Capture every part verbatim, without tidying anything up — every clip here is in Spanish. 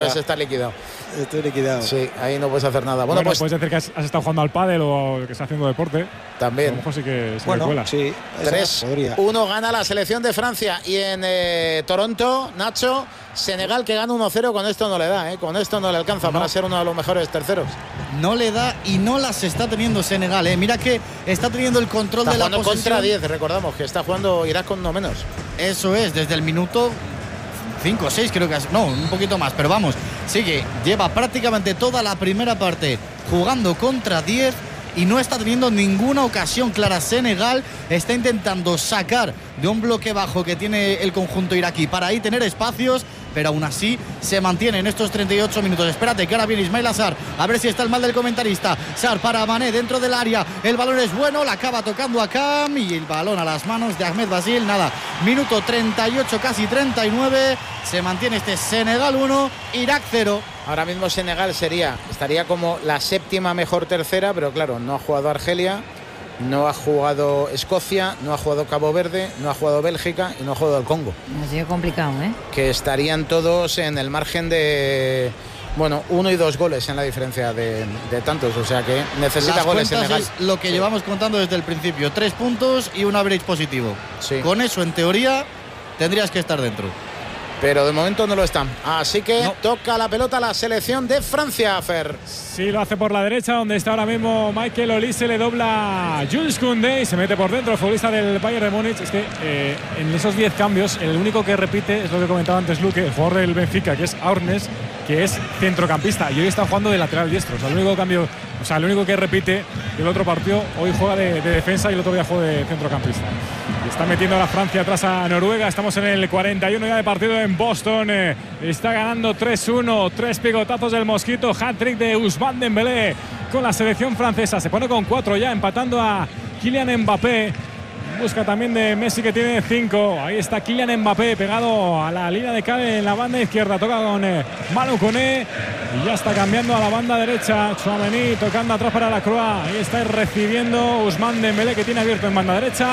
puedes estar liquidado. Estoy liquidado. Sí, ahí no puedes hacer nada. Bueno, Bueno, pues puedes decir que has, has estado jugando al pádel o que estás haciendo deporte. también. A lo mejor sí que se Bueno, me cuela. sí. tres uno gana la selección de Francia. Y en eh, Toronto, Nacho, Senegal que gana uno cero. Con esto no le da, ¿eh? Con esto no le alcanza no. para ser uno de los mejores terceros. No le da y no las está teniendo Senegal, ¿eh? Mira que está teniendo el control está de la posesión. Contra diez, recordamos que está jugando Irak con uno menos. Eso es, desde el minuto cinco o seis creo que es, no, un poquito más, pero vamos, sigue, lleva prácticamente toda la primera parte jugando contra diez y no está teniendo ninguna ocasión clara. Senegal está intentando sacar de un bloque bajo que tiene el conjunto iraquí para ahí tener espacios, pero aún así se mantiene en estos treinta y ocho minutos. Espérate que ahora viene Ismail Assar, a ver si está el mal del comentarista. Sar para Mané dentro del área, el balón es bueno, la acaba tocando a Cam y el balón a las manos de Ahmed Basil. Nada, minuto treinta y ocho, casi treinta y nueve, se mantiene este Senegal uno, Irak cero. Ahora mismo Senegal sería, estaría como la séptima mejor tercera, pero claro, no ha jugado Argelia, no ha jugado Escocia, no ha jugado Cabo Verde, no ha jugado Bélgica y no ha jugado el Congo. Ha sido complicado, ¿eh? Que estarían todos en el margen de, bueno, uno y dos goles en la diferencia de, de tantos, o sea que necesita Las goles Senegal. Es lo que sí. llevamos contando desde el principio, tres puntos y un average positivo. Sí. Con eso, en teoría, tendrías que estar dentro. Pero de momento no lo están. Así que no. toca la pelota la selección de Francia, Fer. Sí, lo hace por la derecha, donde está ahora mismo Michael Olise, le dobla Jules Koundé y se mete por dentro el futbolista del Bayern de Múnich. Es que eh, en esos diez cambios, el único que repite es lo que comentaba antes Luque, el jugador del Benfica, que es Aurnes, que es centrocampista y hoy está jugando de lateral diestro. O sea, el único cambio, o sea, el único que repite del otro partido, hoy juega de, de defensa y el otro día juega de centrocampista. Y está metiendo a la Francia atrás a Noruega. Estamos en el cuarenta y uno ya de partido en Boston. Eh, está ganando tres uno, tres picotazos del Mosquito, hat-trick de Ousmane Dembélé con la selección francesa. Se pone con cuatro ya, empatando a Kylian Mbappé. Busca también de Messi, que tiene cinco. Ahí está Kylian Mbappé pegado a la línea de Cabe en la banda izquierda. Toca con eh, Manu Koné y ya está cambiando a la banda derecha. Tchouaméni tocando atrás para la Croix. Ahí está recibiendo Ousmane Dembélé, que tiene abierto en banda derecha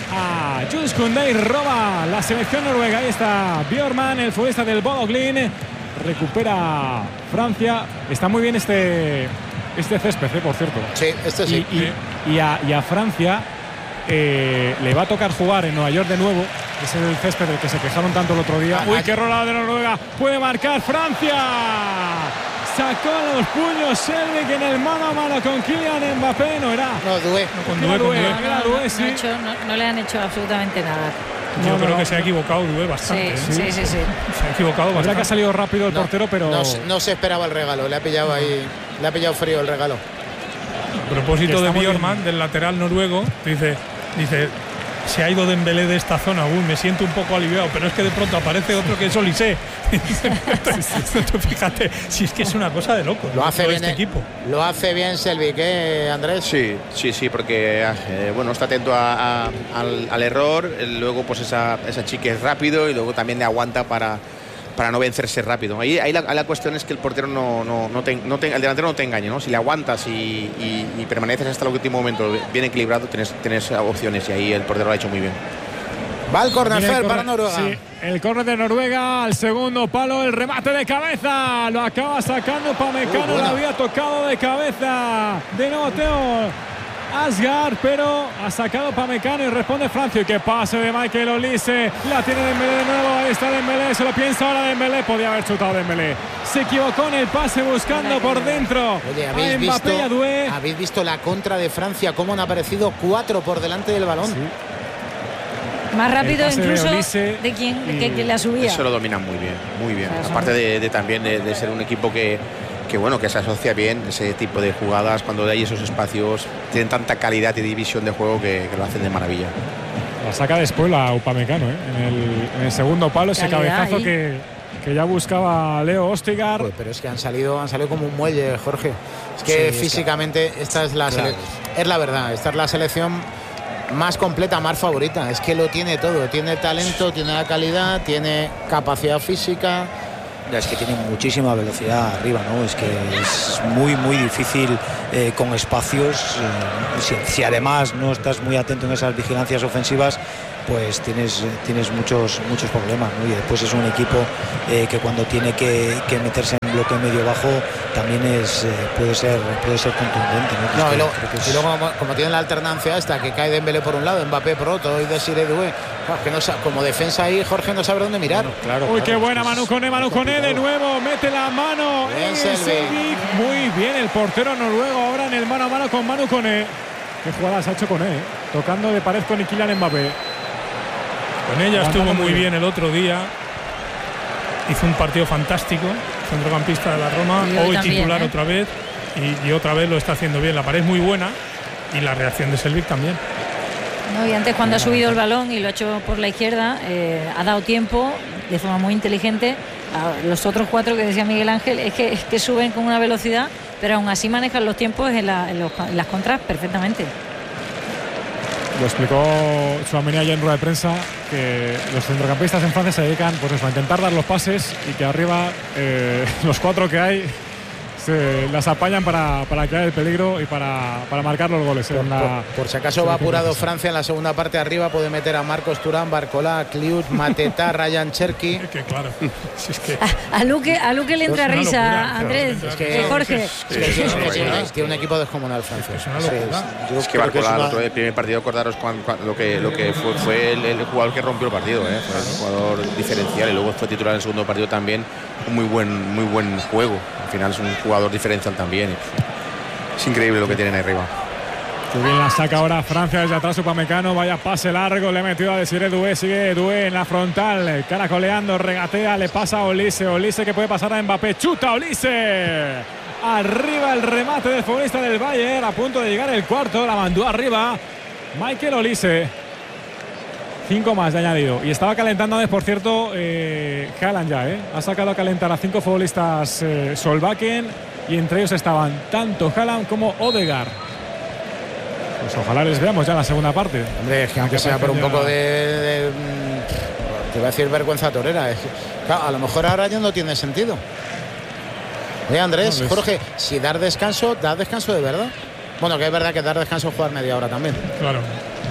a Jules Koundé y roba la selección noruega. Ahí está Bjorman, el futbolista del Bodo Glimt. Recupera Francia. Está muy bien este, este césped, ¿eh? Por cierto. Sí, este sí. Y, y, y, a, y a Francia eh, le va a tocar jugar en Nueva York de nuevo. Es el césped del que se quejaron tanto el otro día. Ah, Uy, qué rolada de Noruega. Puede marcar Francia. Sacó los puños Selvic en el mano a mano con Kylian Mbappé. No era. No, Doué. No, con Doué, con Doué. No, no, Doué, no, sí. no, hecho, no, no le han hecho absolutamente nada. Yo no, creo no, que no, se ha equivocado Doué bastante. Sí, ¿eh? sí, sí, sí. Se ha equivocado bastante. Es que ha salido rápido el no, portero, pero no, no se esperaba el regalo. Le ha pillado ahí, le ha pillado frío el regalo. A propósito de Bjorman, del lateral noruego, dice, dice, se ha ido Dembélé de esta zona. Uy, me siento un poco aliviado, pero es que de pronto aparece otro que es Olise. Fíjate, si es que es una cosa de loco. Lo hace bien este equipo. Lo hace bien Selvic, ¿eh, Andrés? Sí, sí, sí, porque eh, bueno, está atento a, a, al, al error, luego pues esa, esa chique es rápido y luego también le aguanta para, para no vencerse rápido. Ahí, ahí la, la cuestión es que el portero no, no, no, te, no te, el delantero no te engañe, ¿no? Si le aguantas y, y, y permaneces hasta el último momento bien equilibrado, tienes, tienes opciones y ahí el portero lo ha hecho muy bien. Va el córner, Fer, para Noruega. Sí, el córner de Noruega al segundo palo, el remate de cabeza. Lo acaba sacando Pamecano, uh, lo había tocado de cabeza. De nuevo Theo Asgard, pero ha sacado Pamecano y responde Francia. Y qué pase de Michael Olise. La tiene Dembélé de nuevo. Ahí está Dembélé. Se lo piensa ahora Dembélé. Podía haber chutado Dembélé. Se equivocó en el pase buscando por dentro. Oye, ¿habéis, a Mbappé visto, y a Doué. ¿habéis visto la contra de Francia? Cómo han aparecido cuatro por delante del balón. Sí. Más rápido incluso de, Olise de quien y... que, que la subía. Eso lo dominan muy bien, muy bien. O sea, Aparte de, de también de, de ser un equipo que, que bueno, que se asocia bien ese tipo de jugadas cuando hay esos espacios, tienen tanta calidad y división de juego que, que lo hacen de maravilla. La saca después la Upamecano, ¿eh? en, el, en el segundo palo, ese cabezazo ahí. que, que ya buscaba Leo Ostigar. Pues, pero es que han salido, han salido como un muelle, Jorge. Es que sí, físicamente es que, esta es la claro. es la verdad, esta es la selección más completa, más favorita. Es que lo tiene todo, tiene talento, tiene la calidad, tiene capacidad física. Es que tiene muchísima velocidad arriba, ¿no? Es que es muy, muy difícil eh, con espacios. Eh, si, si además no estás muy atento en esas vigilancias ofensivas, pues tienes, tienes muchos, muchos problemas, ¿no? Y después es un equipo eh, que cuando tiene que, que meterse en un bloque medio bajo también es eh, puede ser puede ser contundente, ¿no? No, que, y, lo, es... y luego como, como tiene la alternancia esta, que cae Dembélé por un lado, Mbappé por otro y Desiré Doué, que no, como defensa ahí Jorge no sabe dónde mirar. Bueno, claro, Uy, claro, qué buena es, Manu Koné, Manu Koné de nuevo, mete la mano Bien, en Selvik. Selvik. Muy bien el portero noruego ahora en el mano a mano con Manu Koné. Qué jugadas ha hecho Koné, ¿eh? Tocando de pared con Kylian Mbappé. Con ella estuvo Aguantando muy muy bien el otro día. Hizo un partido fantástico, centrocampista de la Roma, Y hoy hoy también, titular ¿eh? otra vez y, y otra vez lo está haciendo bien. La pared es muy buena y la reacción de Selvik también. No, y antes cuando ha subido el balón y lo ha hecho por la izquierda, eh, ha dado tiempo de forma muy inteligente a los otros cuatro que decía Miguel Ángel, es que, es que suben con una velocidad, pero aún así manejan los tiempos en, la, en, los, en las contras perfectamente. Lo explicó Tchouaméni ayer en rueda de prensa, que los centrocampistas en Francia se dedican pues eso, a intentar dar los pases y que arriba eh, los cuatro que hay se las apañan para, para crear el peligro y para, para marcar los goles. Por, en la, por, por si acaso va apurado Francia en la segunda parte, arriba puede meter a Marcos Thuram, Barcola, Kliut, Mateta, Ryan Cherki. Es que claro, si es que A, a, Luque, a Luque le entra Es una risa, locura, Andrés, claro, es que- eh, Jorge. Es que tiene, tiene- tiene un equipo descomunal Francia. es una Sí, locura. yo Es que creo que es Barcola, el una- otro día, el primer partido, acordaros cuan- cuan- lo que, lo que fue, fue el, el jugador que rompió el partido, ¿eh? Fue un jugador diferencial y luego fue titular en el segundo partido también. Un muy buen, muy buen juego. Al final es un jugador diferencial también. Es increíble lo que tienen ahí arriba. Que bien la saca ahora Francia desde atrás, Upamecano, vaya pase largo, le ha metido a Desiré Doué, sigue Doué en la frontal, caracoleando, regatea, le pasa a Olise, Olise que puede pasar a Mbappé, chuta Olise, arriba el remate del futbolista del Bayern, a punto de llegar el cuarto, la mandó arriba Michael Olise. Cinco más de añadido. Y estaba calentando antes, por cierto, eh, Haaland ya, ¿eh? Ha sacado a calentar a cinco futbolistas eh, Solbakken y entre ellos estaban tanto Haaland como Odegaard. Pues ojalá les veamos ya en la segunda parte. Hombre, es que aunque sea por un poco de, de, te voy a decir vergüenza torera, es que, claro, a lo mejor ahora ya no tiene sentido. Oye, Andrés, No, les- Jorge, si dar descanso, da descanso de verdad. Bueno, que es verdad que dar descanso es jugar media hora también. Claro.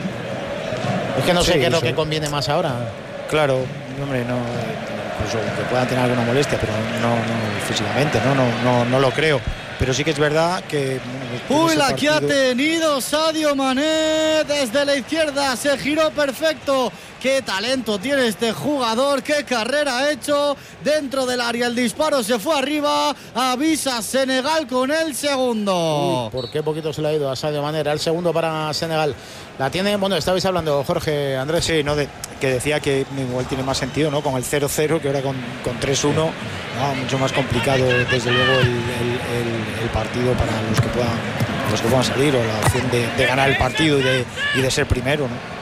Es que no sé Sí, qué es lo sí. que conviene más ahora. Claro, hombre, no, incluso que puedan tener alguna molestia, pero no, no físicamente, no, no, no, no lo creo. Pero sí que es verdad que. Bueno, Uy, ese la que ha partido- tenido Sadio Mané desde la izquierda, se giró perfecto. Qué talento tiene este jugador, qué carrera ha hecho dentro del área. El disparo se fue arriba, avisa Senegal con el segundo. Uy, ¿por qué poquito se le ha ido a Sadio Mané? Era el segundo para Senegal. La tiene, bueno, estabais hablando, Jorge, Andrés. Sí, no, de, que decía que igual tiene más sentido, ¿no? Con el cero cero, que ahora con, con tres uno, ¿no? Mucho más complicado, desde luego, el, el, el, el partido para los que puedan, los que puedan salir, o la opción de, de ganar el partido y de, y de ser primero, ¿no?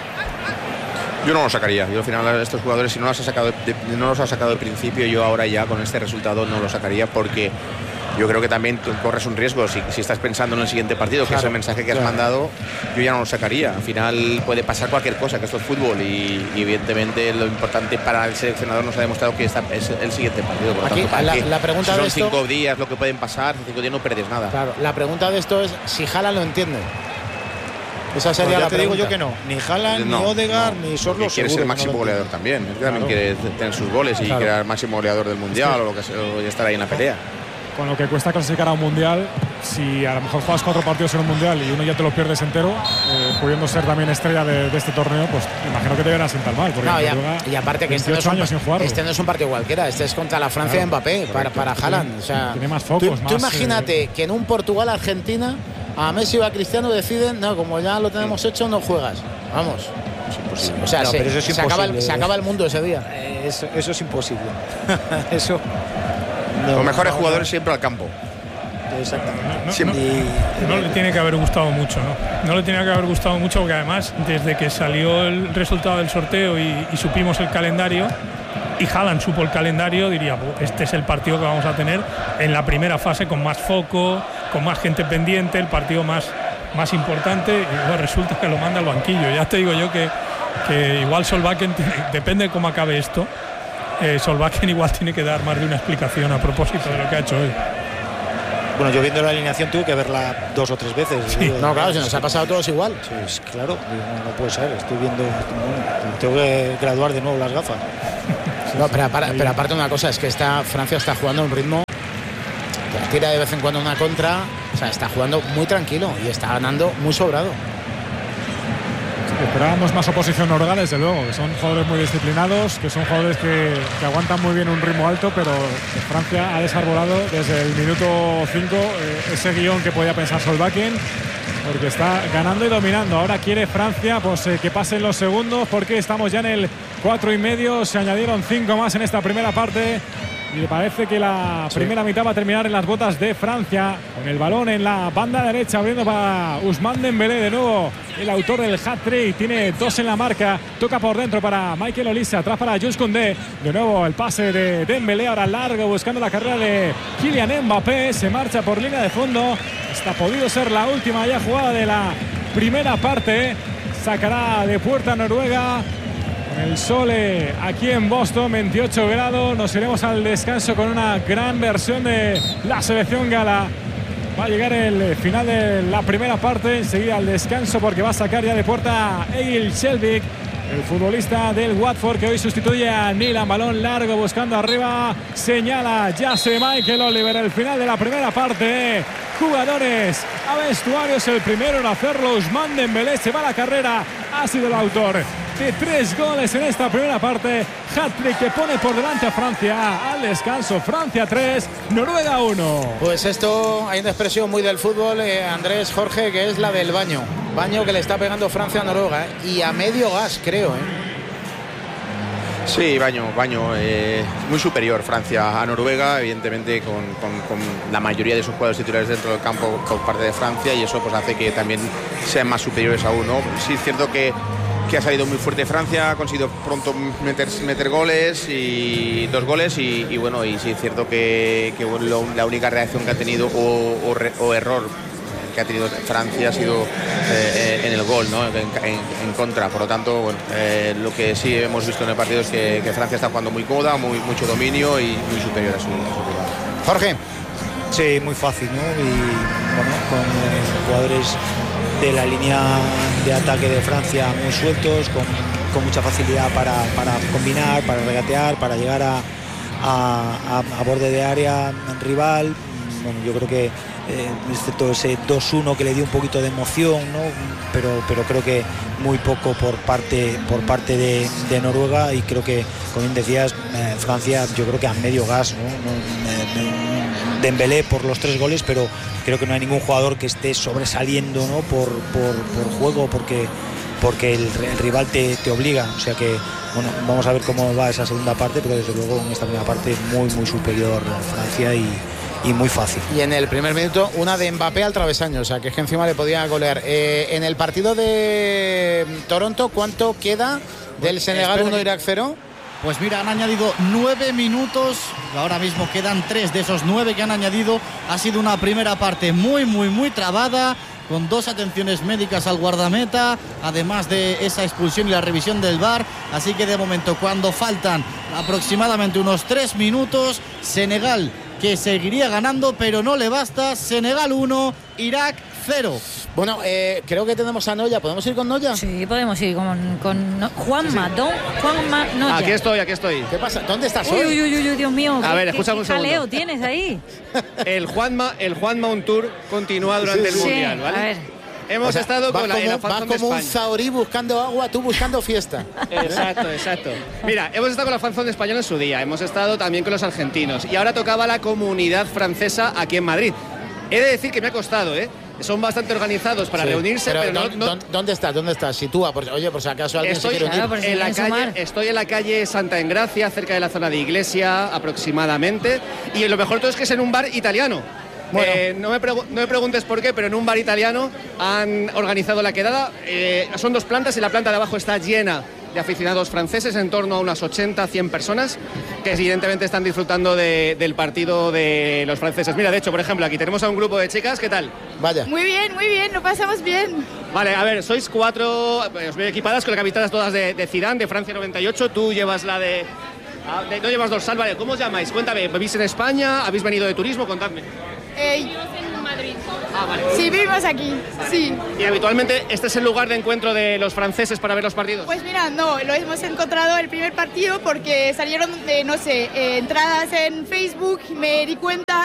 Yo no lo sacaría. Yo al final estos jugadores, si no los ha sacado de, no los ha sacado de principio, yo ahora ya con este resultado no lo sacaría, porque yo creo que también tú corres un riesgo. Si, si estás pensando en el siguiente partido, que Claro, es el mensaje que has claro. mandado, yo ya no lo sacaría. Al final puede pasar cualquier cosa, que esto es fútbol, y, y evidentemente lo importante para el seleccionador nos ha demostrado que esta es el siguiente partido. Por lo Aquí, tanto, ¿para la- qué? la pregunta Si de son esto- cinco días lo que pueden pasar, cinco días no pierdes nada. Claro, la pregunta de esto es si Haaland lo entiende. Esa Pues sería ya la te digo pregunta. yo que no, ni Haaland, No, ni Odegaard, no, ni Sorlo. porque quiere ser el máximo goleador también. Él también Claro. quiere tener sus goles y Claro. quiere ser el máximo goleador del mundial, o lo que sea, o estar ahí en la pelea. Con lo que cuesta clasificar a un mundial, si a lo mejor juegas cuatro partidos en un mundial y uno ya te lo pierdes entero, eh, pudiendo ser también estrella de, de este torneo, pues imagino que te deberá sentar mal. Porque No, y, a- Noruega, y aparte que este no, es veintiocho un, años sin jugarlo. este no es un partido cualquiera, este es contra la Francia Claro, de Mbappé, para, para Haaland. O sea, tiene más focos, tú, tú más, imagínate eh, que en un Portugal-Argentina a Messi o a Cristiano deciden, no, como ya lo tenemos hecho, no juegas. Vamos. O sea, No, se, pero eso es se acaba el, imposible. se acaba el mundo ese día. Eh, Eso, eso es imposible. Eso. Los no, mejores no, jugadores no. siempre al campo. Exactamente. No, no, Siempre. Y- No le tiene que haber gustado mucho, ¿no? No le tiene que haber gustado mucho porque además desde que salió el resultado del sorteo y, y supimos el calendario y Haaland supo el calendario, diría, "Buh, este es el partido que vamos a tener en la primera fase con más foco, con más gente pendiente, el partido más, más importante", y luego resulta que lo manda al banquillo. Ya te digo yo que, que igual Solbakken, tiene- depende de cómo acabe esto, eh, Solbakken igual tiene que dar más de una explicación a propósito de lo que ha hecho hoy. Bueno, yo viendo la alineación tuve que verla dos o tres veces. Digo, No, claro, se nos ha pasado a todos igual. Sí, es claro, digo, no, no puede ser. Estoy viendo, bueno, tengo que graduar de nuevo las gafas. No, pero, apar- pero aparte una cosa, es que esta Francia está jugando a un ritmo tira de vez en cuando una contra. O sea, está jugando muy tranquilo y está ganando muy sobrado. Esperábamos más oposición noruega, desde luego, que son jugadores muy disciplinados, que son jugadores que, que aguantan muy bien un ritmo alto, pero Francia ha desarbolado desde el minuto cinco eh, ese guión que podía pensar Solbakken, porque está ganando y dominando. Ahora quiere Francia pues eh, que pasen los segundos, porque estamos ya en el cuatro y medio, se añadieron cinco más en esta primera parte. Y parece que la primera sí. mitad va a terminar en las botas de Francia, con el balón en la banda derecha, abriendo para Ousmane Dembélé, de nuevo el autor del hat-trick, tiene dos en la marca, toca por dentro para Michael Olise, atrás para Jules Koundé, de nuevo el pase de Dembélé, ahora largo buscando la carrera de Kylian Mbappé, se marcha por línea de fondo, esta ha podido ser la última ya jugada de la primera parte, sacará de puerta Noruega. El sol eh, aquí en Boston, veintiocho grados. Nos iremos al descanso con una gran versión de la selección gala. Va a llegar el final de la primera parte, enseguida al descanso, porque va a sacar ya de puerta Egil Skjelvik, el futbolista del Watford, que hoy sustituye a Nilan. Balón largo buscando arriba, señala ya se Michael Oliver. El final de la primera parte, jugadores a vestuarios, el primero en hacerlo Ousmane Dembélé, se va a la carrera, ha sido el autor de tres goles en esta primera parte, hat-trick que pone por delante a Francia. Al descanso, Francia tres, Noruega uno. Pues esto hay una expresión muy del fútbol, eh, Andrés, Jorge, que es la del baño. Baño que le está pegando Francia a Noruega, eh, y a medio gas, creo. Eh. Sí, baño, baño. Eh, muy superior Francia a Noruega, evidentemente con, con, con la mayoría de sus jugadores titulares dentro del campo por parte de Francia, y eso pues hace que también sean más superiores aún, ¿no? Sí, es cierto que que ha salido muy fuerte Francia, ha conseguido pronto meter, meter goles y dos goles y, y bueno, y sí es cierto que, que lo, la única reacción que ha tenido o, o, re, o error que ha tenido Francia ha sido eh, en el gol, ¿no? en, en, en contra. Por lo tanto, bueno, eh, lo que sí hemos visto en el partido es que, que Francia está jugando muy cómoda, muy, mucho dominio y muy superior a su, a su rival. Jorge. Sí, muy fácil, ¿no? Y bueno, con eh, jugadores de la línea de ataque de Francia muy sueltos, con, con mucha facilidad para, para combinar, para regatear, para llegar a, a, a, a borde de área rival. Bueno, yo creo que eh, excepto ese dos uno que le dio un poquito de emoción, ¿no? pero, pero creo que muy poco por parte, por parte de, de Noruega, y creo que, como bien decías, eh, Francia yo creo que a medio gas, ¿no? No, eh, Dembélé por los tres goles, pero creo que no hay ningún jugador que esté sobresaliendo, ¿no? por, por, por juego, porque, porque el, el rival te, te obliga. O sea que, bueno, vamos a ver cómo va esa segunda parte, pero desde luego en esta primera parte muy, muy superior Francia y, y muy fácil. Y en el primer minuto una de Mbappé al travesaño, o sea que es que encima le podía golear. Eh, en el partido de Toronto, ¿cuánto queda del Senegal uno, Irak cero? Pues mira, han añadido nueve minutos, ahora mismo quedan tres de esos nueve que han añadido. Ha sido una primera parte muy, muy, muy trabada, con dos atenciones médicas al guardameta, además de esa expulsión y la revisión del V A R. Así que de momento, cuando faltan aproximadamente unos tres minutos, Senegal que seguiría ganando, pero no le basta. Senegal uno, Irak cero. Bueno, eh, creo que tenemos a Noya. ¿Podemos ir con Noya? Sí, podemos ir con, con no, Juanma, don Juanma Noya. Aquí estoy, aquí estoy. ¿Qué pasa? ¿Dónde estás uy, hoy? Uy, uy, uy, Dios mío. A ¿qué, ver, escucha un segundo. ¿Qué jaleo tienes ahí? El Juanma, el Juanma Un Tour continúa durante sí, el sí. Mundial, ¿vale? A ver. Hemos o sea, estado con la, como, la Fanzone va como de un zaurí buscando agua, tú buscando fiesta. Exacto, exacto. Mira, hemos estado con la Fanzone española en su día, hemos estado también con los argentinos y ahora tocaba la comunidad francesa aquí en Madrid. He de decir que me ha costado, ¿eh? Son bastante organizados para sí, reunirse, pero, pero no, no... ¿Dónde estás? ¿Dónde estás? Sitúa, por, oye, por si acaso alguien estoy, se quiere unir. Claro, en la calle, estoy en la calle Santa Engracia, cerca de la zona de Iglesia, aproximadamente. Y lo mejor todo es que es en un bar italiano. Bueno. Eh, no, me no me preguntes por qué, pero en un bar italiano han organizado la quedada. Eh, son dos plantas y la planta de abajo está llena de aficionados franceses, en torno a unas ochenta, cien personas, que evidentemente están disfrutando de, del partido de los franceses. Mira, de hecho, por ejemplo, aquí tenemos a un grupo de chicas, ¿qué tal? Vaya. Muy bien, muy bien, lo pasamos bien. Vale, a ver, sois cuatro, os veo equipadas con las camisetas todas de, de Zidane, de Francia noventa y ocho, tú llevas la de... de no llevas dorsal, vale, ¿cómo os llamáis? Cuéntame, ¿vivís en España? ¿Habéis venido de turismo? Contadme. Eh, en Madrid. Ah, vale. Sí, vivimos aquí, vale. Sí. ¿Y habitualmente este es el lugar de encuentro de los franceses para ver los partidos? Pues mira, no, lo hemos encontrado el primer partido porque salieron, de, no sé, eh, entradas en Facebook, me di cuenta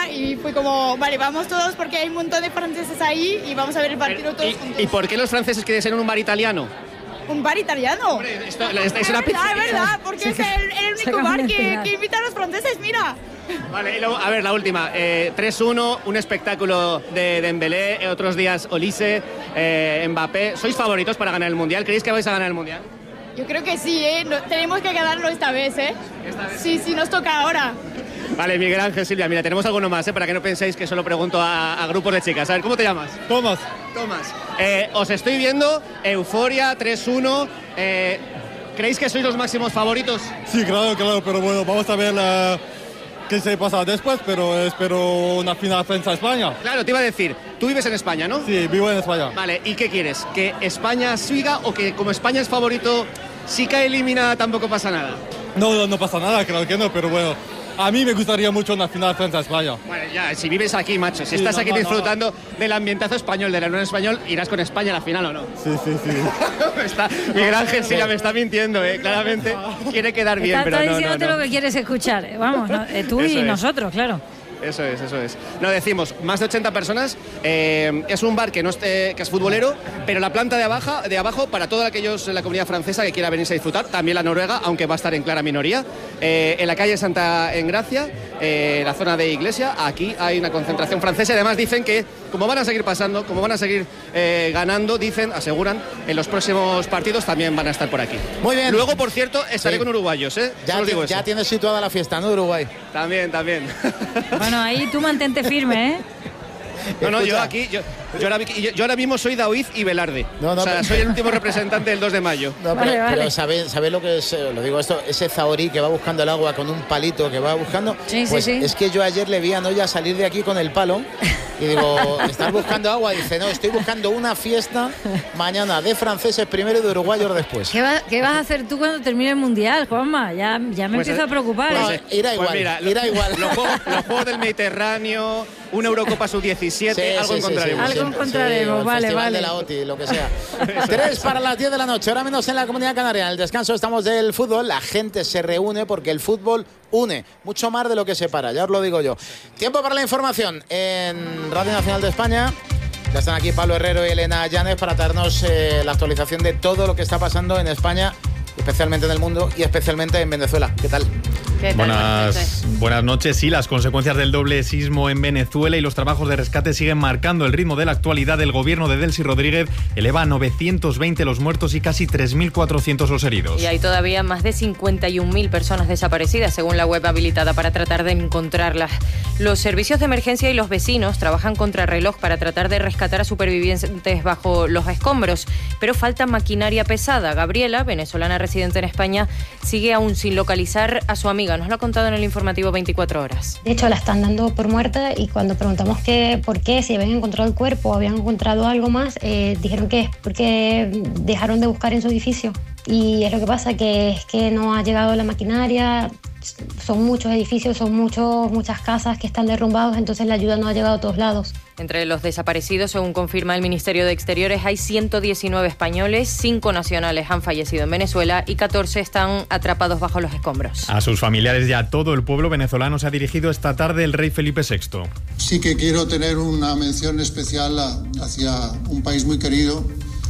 España y fue como, vale, vamos todos porque hay un montón de franceses ahí y vamos a ver el partido todos ¿Y, juntos. ¿Y por qué los franceses quieren ser en un bar italiano? ¿Un bar italiano? Hombre, esto- es es una verdad, pizza- es verdad, porque es el, el se único acaban bar de que, enterar. que invita a los franceses, mira. Vale, y luego, a ver, la última. Eh, tres uno, un espectáculo de Dembélé, eh, otros días Olise, eh, Mbappé. ¿Sois favoritos para ganar el Mundial? ¿Creéis que vais a ganar el Mundial? Yo creo que sí, ¿eh? No- tenemos que ganarlo esta vez, ¿eh? Sí, sí, nos toca ahora. Vale, Miguel Ángel, Silvia, mira, tenemos alguno más, ¿eh? Para que no penséis que solo pregunto a, a grupos de chicas. A ver, ¿cómo te llamas? Tomás. Tomás. Eh, os estoy viendo, euforia, tres uno. Eh, ¿Creéis que sois los máximos favoritos? Sí, claro, claro, pero bueno, vamos a ver uh, qué se pasa después, pero espero una final Francia-España. Claro, te iba a decir, tú vives en España, ¿no? Sí, vivo en España. Vale, ¿y qué quieres? ¿Que España siga o que como España es favorito, si cae eliminada tampoco pasa nada? No, no, no pasa nada, claro que no, pero bueno, a mí me gustaría mucho una final Francia-España. Bueno, ya, si vives aquí, macho, si Sí, estás no, aquí no, no. disfrutando del ambientazo español, de la Unión Español, irás con España a la final o no. Sí, sí, sí. Me está- Miguel Ángel sí, ya me está mintiendo, ¿eh? Claramente quiere quedar bien, Está, pero está no, no, diciéndote no. lo que quieres escuchar. Vamos, no, eh, tú Eso y es. nosotros, claro. Eso es, eso es. No, decimos, más de ochenta personas. eh, es un bar que no esté, que es futbolero, pero la planta de abajo, de abajo para todos aquellos en la comunidad francesa que quiera venirse a disfrutar, también la noruega, aunque va a estar en clara minoría. Eh, en la calle Santa Engracia, eh, la zona de Iglesia, aquí hay una concentración francesa y además dicen que, como van a seguir pasando, como van a seguir eh, ganando, dicen, aseguran, en los próximos partidos también van a estar por aquí. Muy bien. Luego, por cierto, estaré Sí. con uruguayos, ¿eh? Ya, Solo digo ti- ya eso. tienes situada la fiesta, ¿no, Uruguay? También, también. Bueno, ahí tú mantente firme, ¿eh? No, no, yo Escucha. aquí, yo, yo, ahora, yo- yo ahora mismo soy Daoiz y Velarde. No, no, o sea, pero- soy el último representante del dos de mayo. No, Vale, pero, vale. pero ¿sabéis sabe lo que es? eh, Lo digo esto, ese zahorí que va buscando el agua con un palito que va buscando. Sí, sí, pues sí. es que yo ayer le vi a Noya salir de aquí con el palo y digo, ¿estás buscando agua? Dice, no, estoy buscando una fiesta mañana de franceses primero y de uruguayos después. ¿Qué, va- qué vas a hacer tú cuando termine el Mundial, Juanma? Ya, ya me Pues, empiezo a preocupar. No, ¿eh? irá Pues igual, mira, lo- irá igual. Los juegos, los juegos del Mediterráneo, una Eurocopa sub diecisiete, Sí, algo sí, sí, encontraremos. sí, Algo sí, encontraremos, o el vale, Festival vale. de la O T I, lo que sea. Tres para las diez de la noche, ahora menos en la Comunidad Canaria. En el descanso estamos del fútbol, la gente se reúne porque el fútbol une, mucho más de lo que separa, ya os lo digo yo. Tiempo para la información en Radio Nacional de España. Ya están aquí Pablo Herrero y Elena Llanes para darnos eh, la actualización de todo lo que está pasando en España, especialmente en el mundo y especialmente en Venezuela. ¿Qué tal? ¿Qué tal? Buenas, buenas noches. Sí, las consecuencias del doble sismo en Venezuela y los trabajos de rescate siguen marcando el ritmo de la actualidad. El gobierno de Delcy Rodríguez eleva a novecientos veinte los muertos y casi tres mil cuatrocientos los heridos. Y hay todavía más de cincuenta y un mil personas desaparecidas, según la web habilitada para tratar de encontrarlas. Los servicios de emergencia y los vecinos trabajan contra reloj para tratar de rescatar a supervivientes bajo los escombros, pero falta maquinaria pesada. Gabriela, venezolana residente en España, sigue aún sin localizar a su amiga. Nos lo ha contado en el informativo veinticuatro horas. De hecho, la están dando por muerta y cuando preguntamos qué, por qué, si habían encontrado el cuerpo o habían encontrado algo más, eh, dijeron que es porque dejaron de buscar en su edificio. Y es lo que pasa, que es que no ha llegado la maquinaria, son muchos edificios, son muchos, muchas casas que están derrumbados, entonces la ayuda no ha llegado a todos lados. Entre los desaparecidos, según confirma el Ministerio de Exteriores, hay ciento diecinueve españoles, cinco nacionales han fallecido en Venezuela y catorce están atrapados bajo los escombros. A sus familiares y a todo el pueblo venezolano se ha dirigido esta tarde el rey Felipe sexto. Sí que quiero tener una mención especial a, hacia un país muy querido,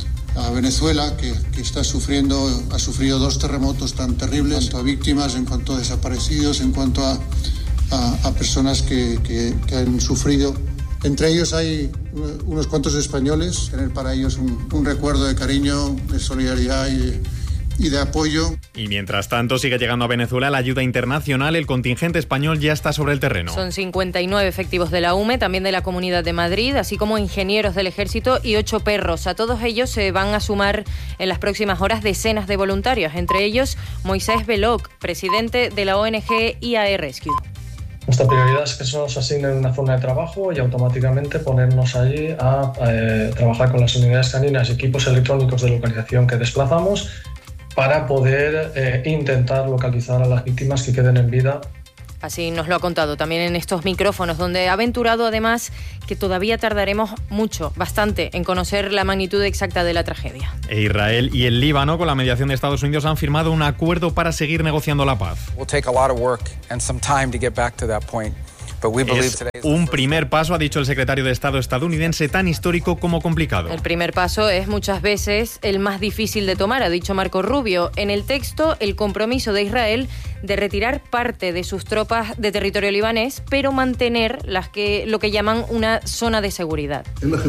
a Venezuela, que, que está sufriendo, ha sufrido dos terremotos tan terribles, en cuanto a víctimas, en cuanto a desaparecidos, en cuanto a, a, a personas que, que, que han sufrido. Entre ellos hay unos cuantos españoles, tener para ellos un, un recuerdo de cariño, de solidaridad y, y de apoyo. Y mientras tanto sigue llegando a Venezuela la ayuda internacional. El contingente español ya está sobre el terreno. Son cincuenta y nueve efectivos de la U M E, también de la Comunidad de Madrid, así como ingenieros del Ejército y ocho perros. A todos ellos se van a sumar en las próximas horas decenas de voluntarios, entre ellos Moisés Veloc, presidente de la O N G I A E Rescue. Nuestra prioridad es que se nos asigne una zona de trabajo y automáticamente ponernos allí a eh, trabajar con las unidades caninas y equipos electrónicos de localización que desplazamos para poder eh, intentar localizar a las víctimas que queden en vida. Así nos lo ha contado también en estos micrófonos, donde ha aventurado además que todavía tardaremos mucho, bastante, en conocer la magnitud exacta de la tragedia. E Israel y el Líbano, con la mediación de Estados Unidos, han firmado un acuerdo para seguir negociando la paz. We'll take a lot of work and some time to get back to that point. Es un primer paso, ha dicho el secretario de Estado estadounidense, tan histórico como complicado. El primer paso es muchas veces el más difícil de tomar, ha dicho Marco Rubio. En el texto, el compromiso de Israel de retirar parte de sus tropas de territorio libanés, pero mantener las que, lo que llaman una zona de seguridad.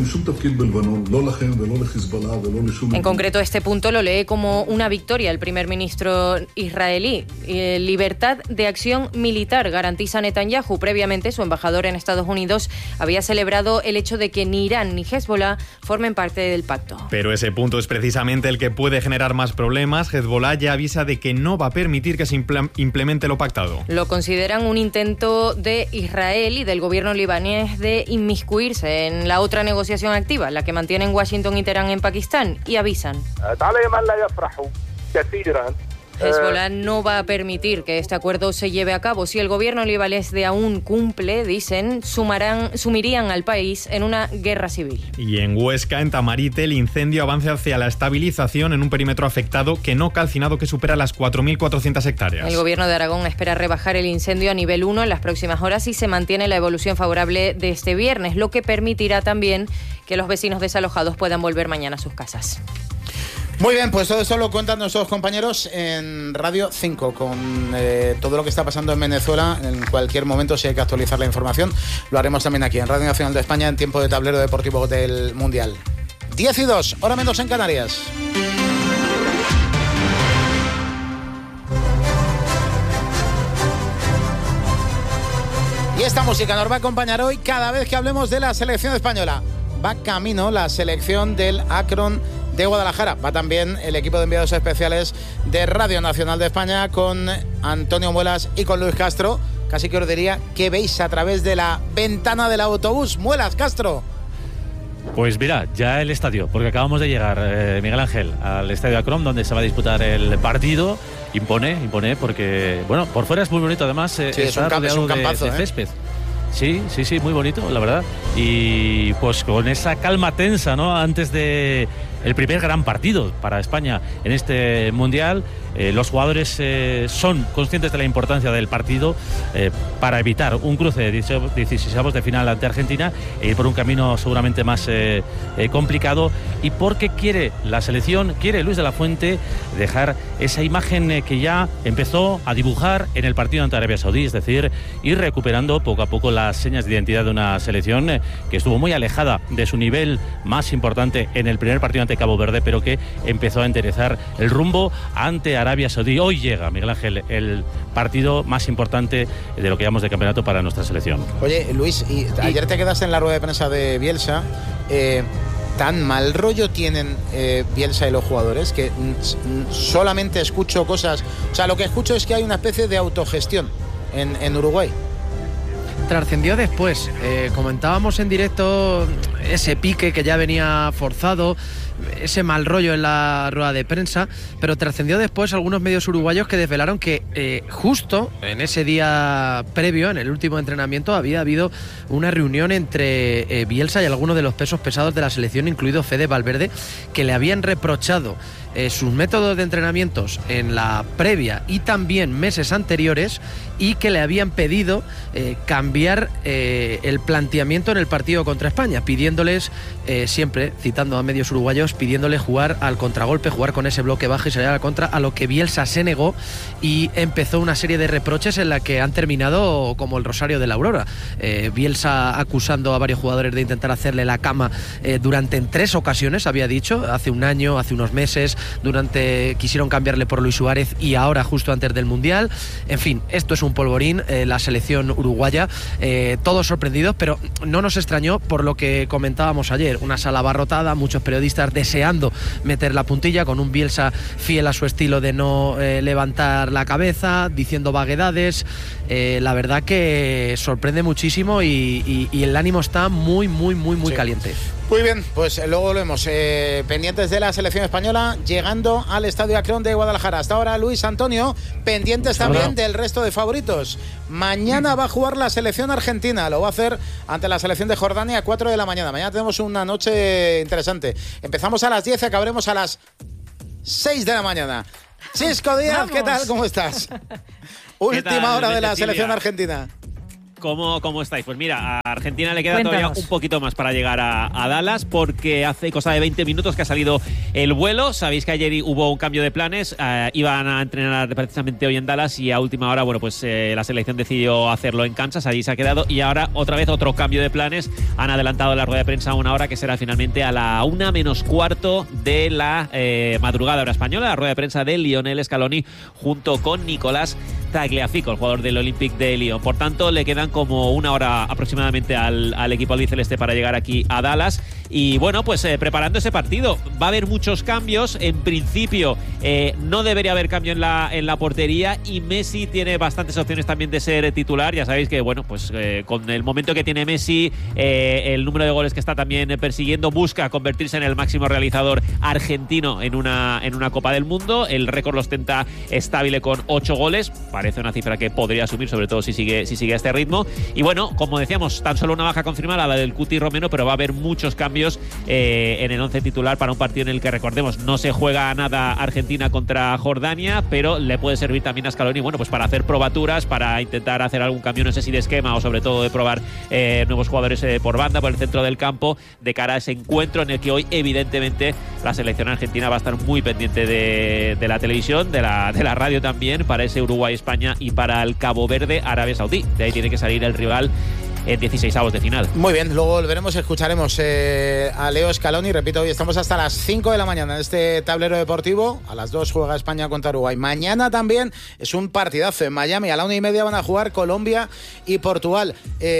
En concreto, este punto lo lee como una victoria el primer ministro israelí. Eh, libertad de acción militar, garantiza Netanyahu. Previamente, su embajador en Estados Unidos había celebrado el hecho de que ni Irán ni Hezbollah formen parte del pacto. Pero ese punto es precisamente el que puede generar más problemas. Hezbollah ya avisa de que no va a permitir que se implemente lo pactado. Lo consideran un intento de Israel y del gobierno libanés de inmiscuirse en la otra negociación activa, la que mantienen Washington y Teherán en Pakistán, y avisan. Hezbollah no va a permitir que este acuerdo se lleve a cabo. Si el gobierno libanés de aún cumple, dicen, sumarán, sumirían al país en una guerra civil. Y en Huesca, en Tamarite, el incendio avanza hacia la estabilización en un perímetro afectado que no calcinado que supera las cuatro mil cuatrocientas hectáreas. El gobierno de Aragón espera rebajar el incendio a nivel uno en las próximas horas y se mantiene la evolución favorable de este viernes, lo que permitirá también que los vecinos desalojados puedan volver mañana a sus casas. Muy bien, pues todo eso lo cuentan nuestros compañeros en Radio cinco con eh, todo lo que está pasando en Venezuela. En cualquier momento, si hay que actualizar la información, lo haremos también aquí en Radio Nacional de España en tiempo de tablero deportivo del Mundial. diez y dos, hora menos en Canarias. Y esta música nos va a acompañar hoy cada vez que hablemos de la selección española. Va camino la selección del Akron de Guadalajara. Va también el equipo de enviados especiales de Radio Nacional de España con Antonio Muelas y con Luis Castro. Casi que os diría, ¿qué veis a través de la ventana del autobús? Muelas, Castro. Pues mira, ya el estadio, porque acabamos de llegar, eh, Miguel Ángel, al estadio Akron, donde se va a disputar el partido. Impone, impone, porque, bueno, por fuera es muy bonito, además, eh, sí, está es un, rodeado es un campazo, de, de ¿eh? césped. Sí, sí, sí, muy bonito, la verdad. Y pues con esa calma tensa, ¿no? Antes de el primer gran partido para España en este Mundial, eh, los jugadores eh, son conscientes de la importancia del partido eh, para evitar un cruce de dieciseisavos de final ante Argentina e ir por un camino seguramente más eh, eh, complicado, y porque quiere la selección, quiere Luis de la Fuente dejar esa imagen eh, que ya empezó a dibujar en el partido ante Arabia Saudí, es decir, ir recuperando poco a poco las señas de identidad de una selección eh, que estuvo muy alejada de su nivel más importante en el primer partido ante Cabo Verde, pero que empezó a enderezar el rumbo ante Arabia Saudí. Hoy llega, Miguel Ángel, el partido más importante de lo que llamamos de campeonato para nuestra selección. Oye, Luis, y ayer te quedaste en la rueda de prensa de Bielsa. Eh, ¿Tan mal rollo tienen eh, Bielsa y los jugadores que mm, solamente escucho cosas? O sea, lo que escucho es que hay una especie de autogestión en, en Uruguay. Trascendió después. Eh, comentábamos en directo ese pique que ya venía forzado, ese mal rollo en la rueda de prensa, pero trascendió después algunos medios uruguayos que desvelaron que eh, justo en ese día previo, en el último entrenamiento, había habido una reunión entre eh, Bielsa y algunos de los pesos pesados de la selección, incluido Fede Valverde, que le habían reprochado eh, sus métodos de entrenamientos en la previa y también meses anteriores, y que le habían pedido eh, cambiar eh, el planteamiento en el partido contra España, pidiéndoles, eh, siempre citando a medios uruguayos, pidiéndole jugar al contragolpe, jugar con ese bloque bajo y salir a la contra, a lo que Bielsa se negó y empezó una serie de reproches en la que han terminado como el rosario de la aurora. Eh, Bielsa acusando a varios jugadores de intentar hacerle la cama eh, durante en tres ocasiones, había dicho, hace un año, hace unos meses, durante quisieron cambiarle por Luis Suárez y ahora justo antes del Mundial. En fin, esto es un polvorín, eh, la selección uruguaya, eh, todos sorprendidos, pero no nos extrañó por lo que comentábamos ayer, una sala abarrotada, muchos periodistas deseando meter la puntilla, con un Bielsa fiel a su estilo de no eh, levantar la cabeza, diciendo vaguedades. Eh, la verdad que sorprende muchísimo y, y, y el ánimo está muy, muy, muy, muy sí. caliente. Muy bien, pues luego lo vemos. Eh, pendientes de la selección española llegando al Estadio Akron de Guadalajara. Hasta ahora, Luis Antonio, pendientes también Hola. del resto de favoritos. Mañana va a jugar la selección argentina. Lo va a hacer ante la selección de Jordania a cuatro de la mañana. Mañana tenemos una noche interesante. Empezamos a las diez y acabaremos a las seis de la mañana. Chisco Díaz, ¿qué tal? ¿Cómo estás? Última tal, hora de la Cecilia. Selección argentina. ¿Cómo, ¿Cómo estáis? Pues mira, a Argentina le queda Cuéntanos. todavía un poquito más para llegar a, a Dallas, porque hace cosa de veinte minutos que ha salido el vuelo. Sabéis que ayer hubo un cambio de planes, eh, iban a entrenar precisamente hoy en Dallas y a última hora, bueno, pues eh, la selección decidió hacerlo en Kansas, allí se ha quedado y ahora otra vez otro cambio de planes. Han adelantado la rueda de prensa a una hora que será finalmente a la una menos cuarto de la eh, madrugada hora española, la rueda de prensa de Lionel Scaloni junto con Nicolás Tagliafico, el jugador del Olympique de Lyon. Por tanto, le quedan como una hora aproximadamente al, al equipo albiceleste para llegar aquí a Dallas. Y bueno, pues eh, preparando ese partido. Va a haber muchos cambios. En principio, eh, no debería haber cambio en la, en la portería. Y Messi tiene bastantes opciones también de ser titular. Ya sabéis que, bueno, pues eh, con el momento que tiene Messi, eh, el número de goles que está también persiguiendo, busca convertirse en el máximo realizador argentino en una, en una Copa del Mundo. El récord lo ostenta estable con ocho goles. Parece una cifra que podría asumir, sobre todo si sigue, si sigue a este ritmo. Y bueno, como decíamos, tan solo una baja confirmada, la del Cuti Romero, pero va a haber muchos cambios eh, en el once titular para un partido en el que, recordemos, no se juega nada Argentina contra Jordania, pero le puede servir también a Scaloni, bueno, pues para hacer probaturas, para intentar hacer algún cambio, no sé si de esquema o sobre todo de probar eh, nuevos jugadores eh, por banda, por el centro del campo, de cara a ese encuentro en el que hoy, evidentemente, la selección argentina va a estar muy pendiente de, de la televisión, de la, de la radio también, para ese Uruguay-España y para el Cabo Verde, Arabia Saudí. De ahí tiene que salir el rival en dieciseisavos de final. Muy bien, luego volveremos, escucharemos eh, a Leo Scaloni. Repito, hoy estamos hasta las cinco de la mañana en este tablero deportivo. A las dos juega España contra Uruguay. Mañana también es un partidazo en Miami. A la una y media van a jugar Colombia y Portugal.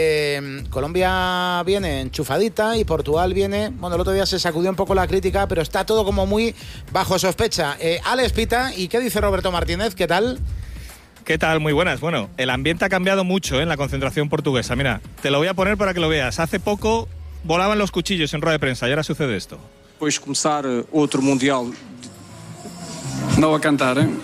Eh, Colombia viene enchufadita y Portugal viene... Bueno, el otro día se sacudió un poco la crítica, pero está todo como muy bajo sospecha. Eh, Alex Pita, ¿y qué dice Roberto Martínez? ¿Qué tal? ¿Qué tal? Muy buenas. Bueno, el ambiente ha cambiado mucho ¿eh? en la concentración portuguesa. Mira, te lo voy a poner para que lo veas. Hace poco volaban los cuchillos en rueda de prensa y ahora sucede esto. Después de comenzar otro mundial, no va a cantar, ¿eh?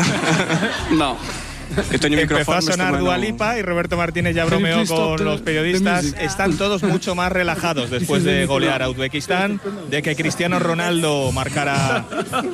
No. Empezó a sonar Dua Lipa y Roberto Martínez ya bromeó con los periodistas. Están todos mucho más relajados después de golear a Uzbekistán, de que Cristiano Ronaldo marcara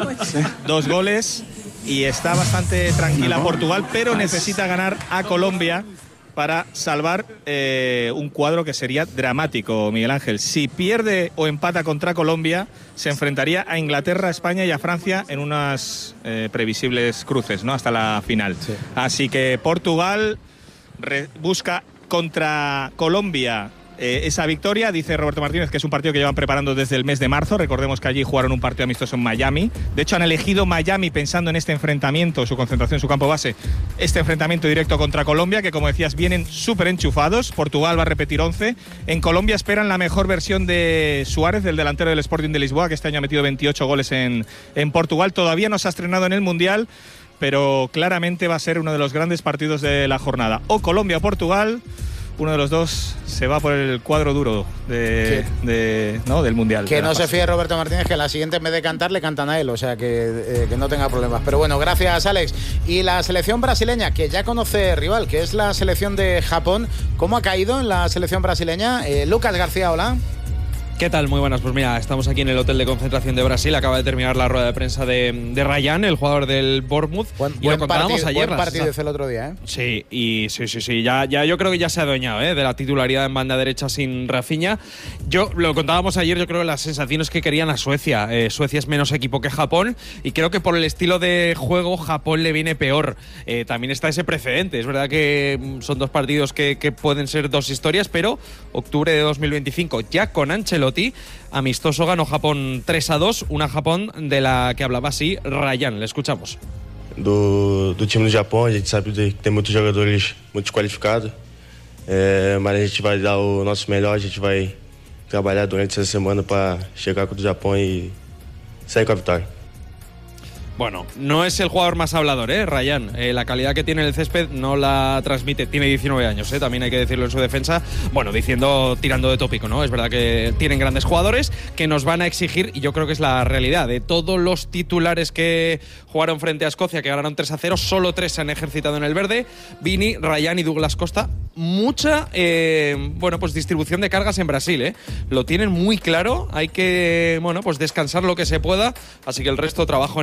dos goles. Y está bastante tranquila Portugal, pero necesita ganar a Colombia para salvar eh, un cuadro que sería dramático, Miguel Ángel. Si pierde o empata contra Colombia, se enfrentaría a Inglaterra, a España y a Francia en unas eh, previsibles cruces, ¿no? Hasta la final. Sí. Así que Portugal re- busca contra Colombia Eh, esa victoria. Dice Roberto Martínez que es un partido que llevan preparando desde el mes de marzo. Recordemos que allí jugaron un partido amistoso en Miami. De hecho, han elegido Miami pensando en este enfrentamiento, su concentración, su campo base, este enfrentamiento directo contra Colombia, que como decías, vienen súper enchufados. Portugal va a repetir once. En Colombia esperan la mejor versión de Suárez, del delantero del Sporting de Lisboa, que este año ha metido veintiocho goles en, en Portugal. Todavía no se ha estrenado en el Mundial, pero claramente va a ser uno de los grandes partidos de la jornada. O Colombia o Portugal. Uno de los dos se va por el cuadro duro de, de, ¿no? del Mundial. Que de no fase. se fíe Roberto Martínez, que en la siguiente en vez de cantar le cantan a él, o sea que, eh, que no tenga problemas. Pero bueno, gracias Alex. Y la selección brasileña, que ya conoce rival, que es la selección de Japón, ¿cómo ha caído en la selección brasileña? Eh, Lucas García, hola. ¿Qué tal? Muy buenas. Pues mira, estamos aquí en el hotel de concentración de Brasil. Acaba de terminar la rueda de prensa de, de Ryan, el jugador del Bournemouth. Buen, y buen lo contábamos partido, ayer. Buen partido hizo el otro día, ¿eh? Sí, y sí, sí, sí. Ya, ya yo creo que ya se ha adueñado ¿eh? de la titularidad en banda derecha sin Rafinha. Yo lo contábamos ayer, yo creo que las sensaciones que querían a Suecia. Eh, Suecia es menos equipo que Japón y creo que por el estilo de juego Japón le viene peor. Eh, también está ese precedente. Es verdad que son dos partidos que, que pueden ser dos historias, pero octubre de dos mil veinticinco, ya con Ancelotti, amistoso ganó Japón tres a dos, una Japón de la que hablaba así Ryan. Le escuchamos. Do, do time do Japão, a gente sabe que tem muitos jogadores muito qualificados, é, mas a gente vai dar o nosso melhor, a gente vai trabalhar durante essa semana para chegar contra o Japão e sair com a vitória. Bueno, no es el jugador más hablador, ¿eh? Ryan. Eh, la calidad que tiene en el césped no la transmite. Tiene diecinueve años, ¿eh? También hay que decirlo en su defensa. Bueno, diciendo, tirando de tópico, ¿no? Es verdad que tienen grandes jugadores que nos van a exigir, y yo creo que es la realidad, de todos los titulares que jugaron frente a Escocia, que ganaron tres a cero, solo tres se han ejercitado en el verde. Vini, Ryan y Douglas Costa. Mucha, eh, bueno, pues distribución de cargas en Brasil, ¿eh? Lo tienen muy claro. Hay que, bueno, pues descansar lo que se pueda. Así que el resto trabajo en el gimnasio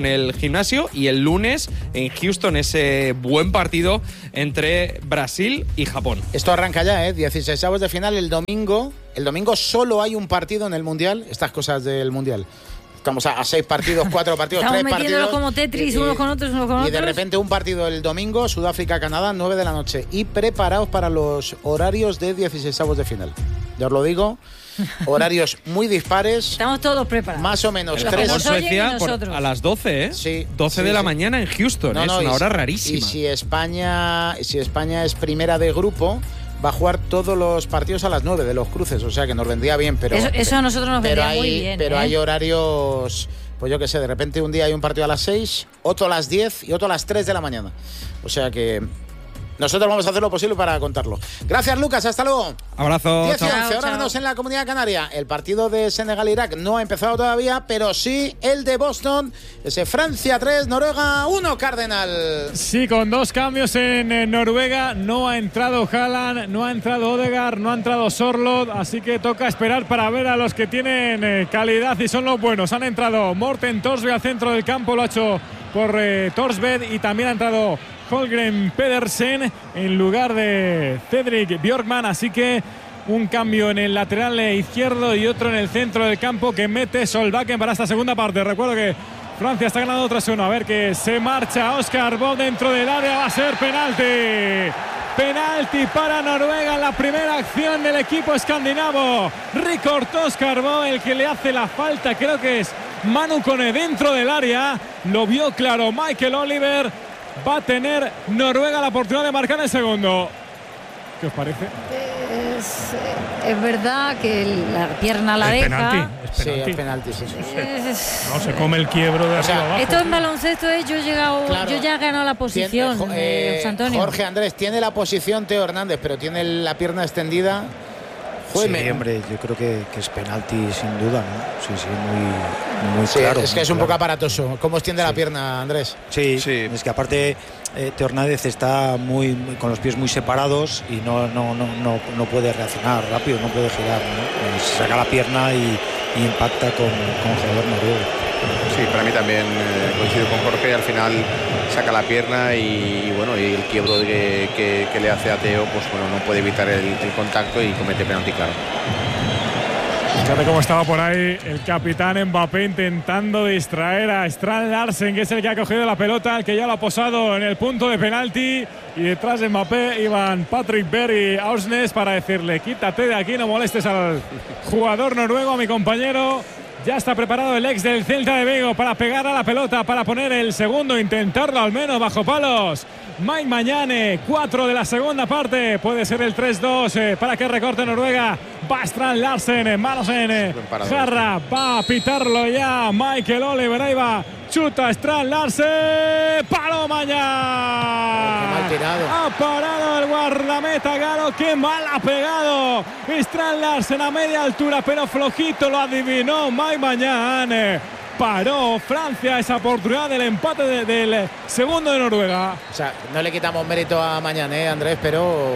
gimnasio, y el lunes en Houston ese buen partido entre Brasil y Japón. Esto arranca ya, ¿eh? dieciseisavos de final el domingo. El domingo solo hay un partido en el Mundial, estas cosas del Mundial. Estamos a, a seis partidos, cuatro partidos, Estamos tres metiéndolo partidos. como Tetris, y, unos con otros, unos con y otros. de repente un partido el domingo, Sudáfrica-Canadá, nueve de la noche. Y preparaos para los horarios de dieciseisavos de final. Ya os lo digo, horarios muy dispares. Estamos todos preparados. Más o menos. El tres Suecia por, a las doce, ¿eh? Sí. doce sí, de la sí. mañana en Houston, No, ¿eh? no, es una y hora si- rarísima. Y si España, si España es primera de grupo, va a jugar todos los partidos a las nueve de los cruces, o sea que nos vendría bien, pero Eso, eso a nosotros nos pero vendría hay, muy bien. pero ¿eh? hay horarios, pues yo qué sé, de repente un día hay un partido a las seis, otro a las diez y otro a las tres de la mañana. O sea que nosotros vamos a hacer lo posible para contarlo. Gracias, Lucas, hasta luego. Abrazo. diez y chao. once, ahora menos en la Comunidad Canaria. El partido de Senegal-Irak no ha empezado todavía, pero sí el de Boston, ese Francia tres, Noruega uno, Cardenal. Sí, con dos cambios en eh, Noruega. No ha entrado Haaland, no ha entrado Odegaard, no ha entrado Sorloth, así que toca esperar para ver a los que tienen eh, calidad y son los buenos. Han entrado Morten Thorsby al centro del campo, lo ha hecho por eh, Thorsved, y también ha entrado Holgren Pedersen en lugar de Cedric Bjorkman, así que un cambio en el lateral izquierdo y otro en el centro del campo que mete Solbakken para esta segunda parte. Recuerdo que Francia está ganando tres uno. A ver que se marcha Oscar Bob dentro del área, va a ser penalti. Penalti para Noruega en la primera acción del equipo escandinavo. Recortó Oscar Bob, el que le hace la falta, creo que es Manu Kone dentro del área. Lo vio claro Michael Oliver. Va a tener Noruega la oportunidad de marcar el segundo. ¿Qué os parece? Es, es verdad que la pierna la Es deja. penalti, es Sí, penalti. es penalti, sí. Es- No, se come el quiebro de O sea, arriba abajo. Esto en baloncesto es yo he llegado, Claro. yo ya he ganado la posición, Tiene- eh, eh, José Antonio. Jorge Andrés tiene la posición Teo Hernández, pero tiene la pierna extendida. Joder, Sí, me- hombre, yo creo que, que es penalti sin duda, ¿no? Sí, sí, muy, muy Sí, claro. es que muy es un claro. poco aparatoso. ¿Cómo extiende la pierna, Andrés? Sí, es que aparte eh, Teo Hernández está muy, muy- con los pies muy separados y no, no, no, no, no puede reaccionar rápido, no puede girar, ¿no? Eh, se saca la pierna y, y impacta con, con el jugador noruego. Sí, para mí también eh, coincido con Jorge, al final saca la pierna y, y bueno, y el quiebro de que, que- que le hace a Teo, pues bueno, no puede evitar el, el contacto y comete penalti claro. Fíjate cómo estaba por ahí el capitán Mbappé intentando distraer a Strand Larsen, que es el que ha cogido la pelota, el que ya lo ha posado en el punto de penalti. Y detrás de Mbappé iban Patrick Berg y Ausnes para decirle: quítate de aquí, no molestes al jugador noruego, a mi compañero. Ya está preparado el ex del Celta de Vigo para pegar a la pelota, para poner el segundo, intentarlo al menos bajo palos. Mike Mañane, cuatro de la segunda parte, puede ser el tres dos eh, para que recorte Noruega. Va Strand Larsen, eh, manos en eh, jarra, va a pitarlo ya Michael Oliver, ahí va, chuta Strand Larsen, palo Mañana. Qué mal tirado. Ha parado el guardameta Garo, qué mal ha pegado Strand Larsen a media altura, pero flojito lo adivinó Mike Mañane. Paró Francia esa oportunidad del empate de, del segundo de Noruega. O sea, no le quitamos mérito a mañana, ¿eh, Andrés? Pero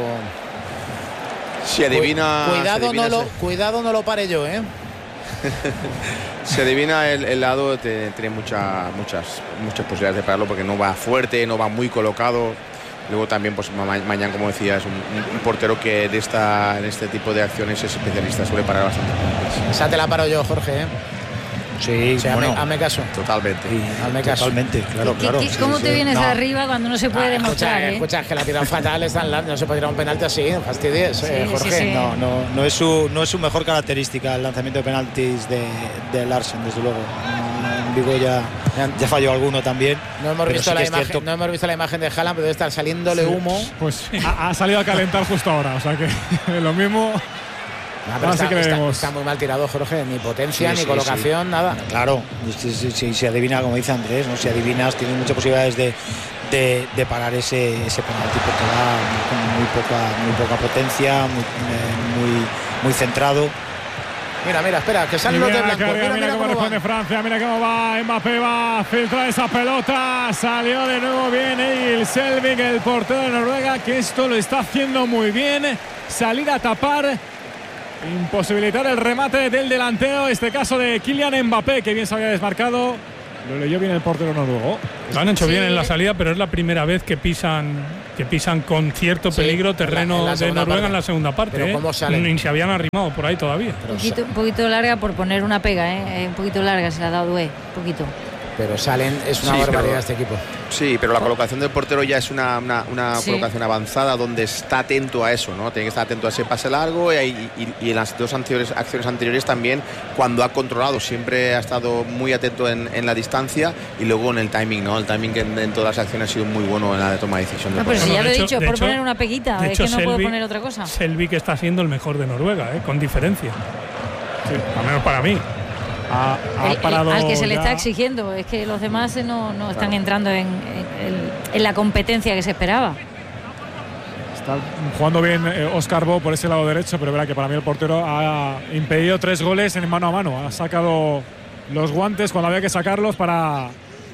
Si adivina, Cu- cuidado, si adivina no lo, ese- cuidado no lo pare yo, ¿eh? se adivina el, el lado, te- tiene mucha- muchas, muchas posibilidades de pararlo porque no va fuerte, no va muy colocado. Luego también, pues ma- mañana, como decía, es un, un portero que de esta, en este tipo de acciones es especialista, suele parar bastante. Esa te la paro yo, Jorge, ¿eh? Sí, O sea, bueno. hazme, hazme caso. Totalmente. Hazme caso. Totalmente, claro, ¿Qué- claro. qué- sí, ¿Cómo sí. te vienes No. arriba cuando no se puede Ah, demostrar? escucha, eh? escucha, que la tiran fatal, están larga, no se puede tirar un penalti así, fastidies, eh, Sí, Jorge. sí, sí. No, no, no es su, no es su mejor característica el lanzamiento de penaltis de, de Larsen, desde luego. No, en Vigo ya, ya falló alguno también. No hemos, pero visto sí la que es imagen, cierto- no hemos visto la imagen de Haaland, pero debe estar saliéndole humo. Pues ha, ha salido a calentar justo ahora, o sea que lo mismo. Ah, pero ahora sí está, que está- veremos. está muy mal tirado, Jorge. Ni potencia, Sí, ni sí, colocación, sí. nada. Claro, si, si- si- si adivina, como dice Andrés, ¿no? Si adivinas, tienes muchas posibilidades de, de, de parar ese, ese penalti porque va con muy poca, muy poca potencia, muy, eh, muy, muy centrado. Mira, mira, espera, que Y salen los de mira, blanco. carga, Mira, mira mira cómo cómo responde van. Francia, mira cómo va Mbappé, va a filtrar esa pelota, salió de nuevo bien Egil Selvik, el portero de Noruega, que esto lo está haciendo muy bien, salir a tapar, imposibilitar el remate del delantero, este caso de Kylian Mbappé, que bien se había desmarcado, Lo leyó bien el portero noruego. Lo han hecho Sí. bien en la salida, pero es la primera vez que pisan que pisan con cierto Sí, peligro en la- terreno en la de segunda Noruega parte. en la segunda parte. Pero ¿eh? ¿cómo salen? Ni se habían arrimado por ahí todavía. Un poquito, un poquito larga por poner una pega, ¿eh? Un poquito larga se la ha dado Due, un poquito. Pero salen, es una Sí, barbaridad pero- este equipo. Sí, pero la colocación del portero ya es una, una, una Sí. colocación avanzada donde está atento a eso, ¿no? Tiene que estar atento a ese pase largo y, y- y en las dos anteriores, acciones anteriores también, cuando ha controlado, siempre ha estado muy atento en, en la distancia y luego en el timing, ¿no? El timing que en, en todas las acciones ha sido muy bueno en la de toma de decisión. No, del pero si portero. ya lo he de hecho- dicho, de por hecho- poner una peguita, de es hecho, que no puedo Selvik- poner otra cosa. Selvik está siendo el mejor de Noruega, ¿eh? Con diferencia. Sí, al menos para mí. Ha, ha El- el- parado al que se le ya- está exigiendo, es que los demás eh, no, no están entrando en, en- en- en la competencia que se esperaba. Está jugando bien eh, Oscar Bo por ese lado derecho, pero verá que para mí el portero ha impedido tres goles en mano a mano. Ha sacado los guantes cuando había que sacarlos para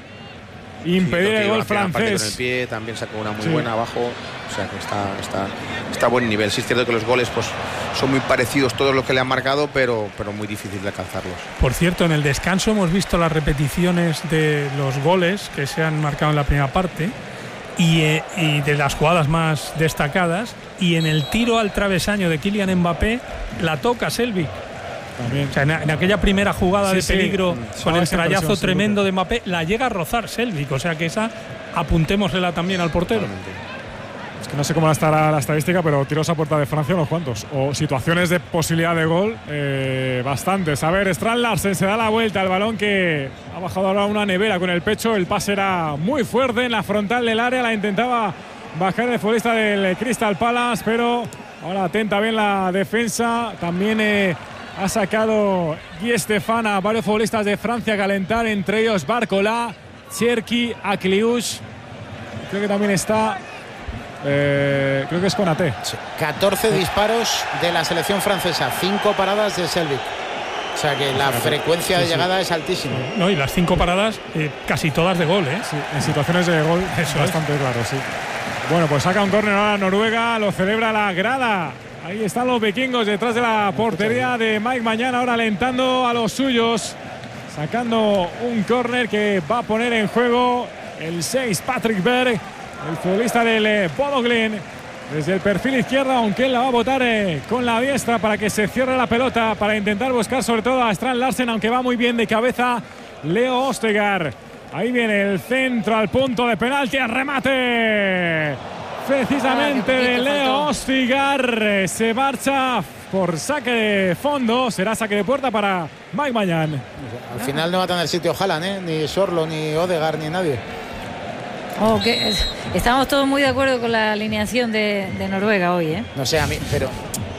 impedir Sí, el toque, gol al final parte con el francés. pie, también sacó una muy Sí. buena abajo, o sea que está, está, está a buen nivel. Sí es cierto que los goles pues, son muy parecidos todos los que le han marcado, pero, pero muy difícil de alcanzarlos. Por cierto, en el descanso hemos visto las repeticiones de los goles que se han marcado en la primera parte y, eh, y de las jugadas más destacadas. Y en el tiro al travesaño de Kylian Mbappé la toca Selvik. También. O sea, en, en aquella primera jugada Sí, de sí. peligro Mm. con Ah, el esa trayazo impresión, tremendo de Mbappé, la llega a rozar Selvik. O sea que esa apuntémoslela también al portero. Es que no sé cómo estará la estadística, pero tiros a puerta de Francia unos cuantos. O situaciones de posibilidad de gol, eh, bastantes. A ver, Strand Larsen se da la vuelta al balón que ha bajado ahora una nevera con el pecho. El pase era muy fuerte en la frontal del área. La intentaba bajar el futbolista del Crystal Palace, pero ahora atenta bien la defensa. También eh, ha sacado Guy Stefan a varios futbolistas de Francia a calentar, entre ellos Barcola, Cherki, Akliush. Creo que también está. Eh, creo que es Konaté. catorce disparos de la selección francesa, cinco paradas de Selvik. O sea que la frecuencia de Sí, sí. llegada es altísima. No, y las cinco paradas, eh, casi todas de gol, ¿eh? En situaciones de gol es Eso bastante claro, sí. Bueno, pues saca un córner ahora Noruega, lo celebra la grada. Ahí están los vikingos detrás de la portería de Mike Mañana, ahora alentando a los suyos. Sacando un córner que va a poner en juego el seis, Patrick Berg, el futbolista del eh, Bodo Glimt. Desde el perfil izquierdo, aunque él la va a botar eh, con la diestra para que se cierre la pelota, para intentar buscar sobre todo a Strand Larsen, aunque va muy bien de cabeza Leo Ostegar. Ahí viene el centro al punto de penalti, el remate precisamente Ah, qué de poquito Leo faltó. Ostigar. Eh, Se marcha por saque de fondo, será saque de puerta para Mike Mañán. Al final no va a tener sitio Haaland, ¿eh? Ni Sorlo, ni Odegaard, ni nadie. Oh, que- estamos todos muy de acuerdo con la alineación de, de Noruega hoy, ¿eh? No sé, a mí, pero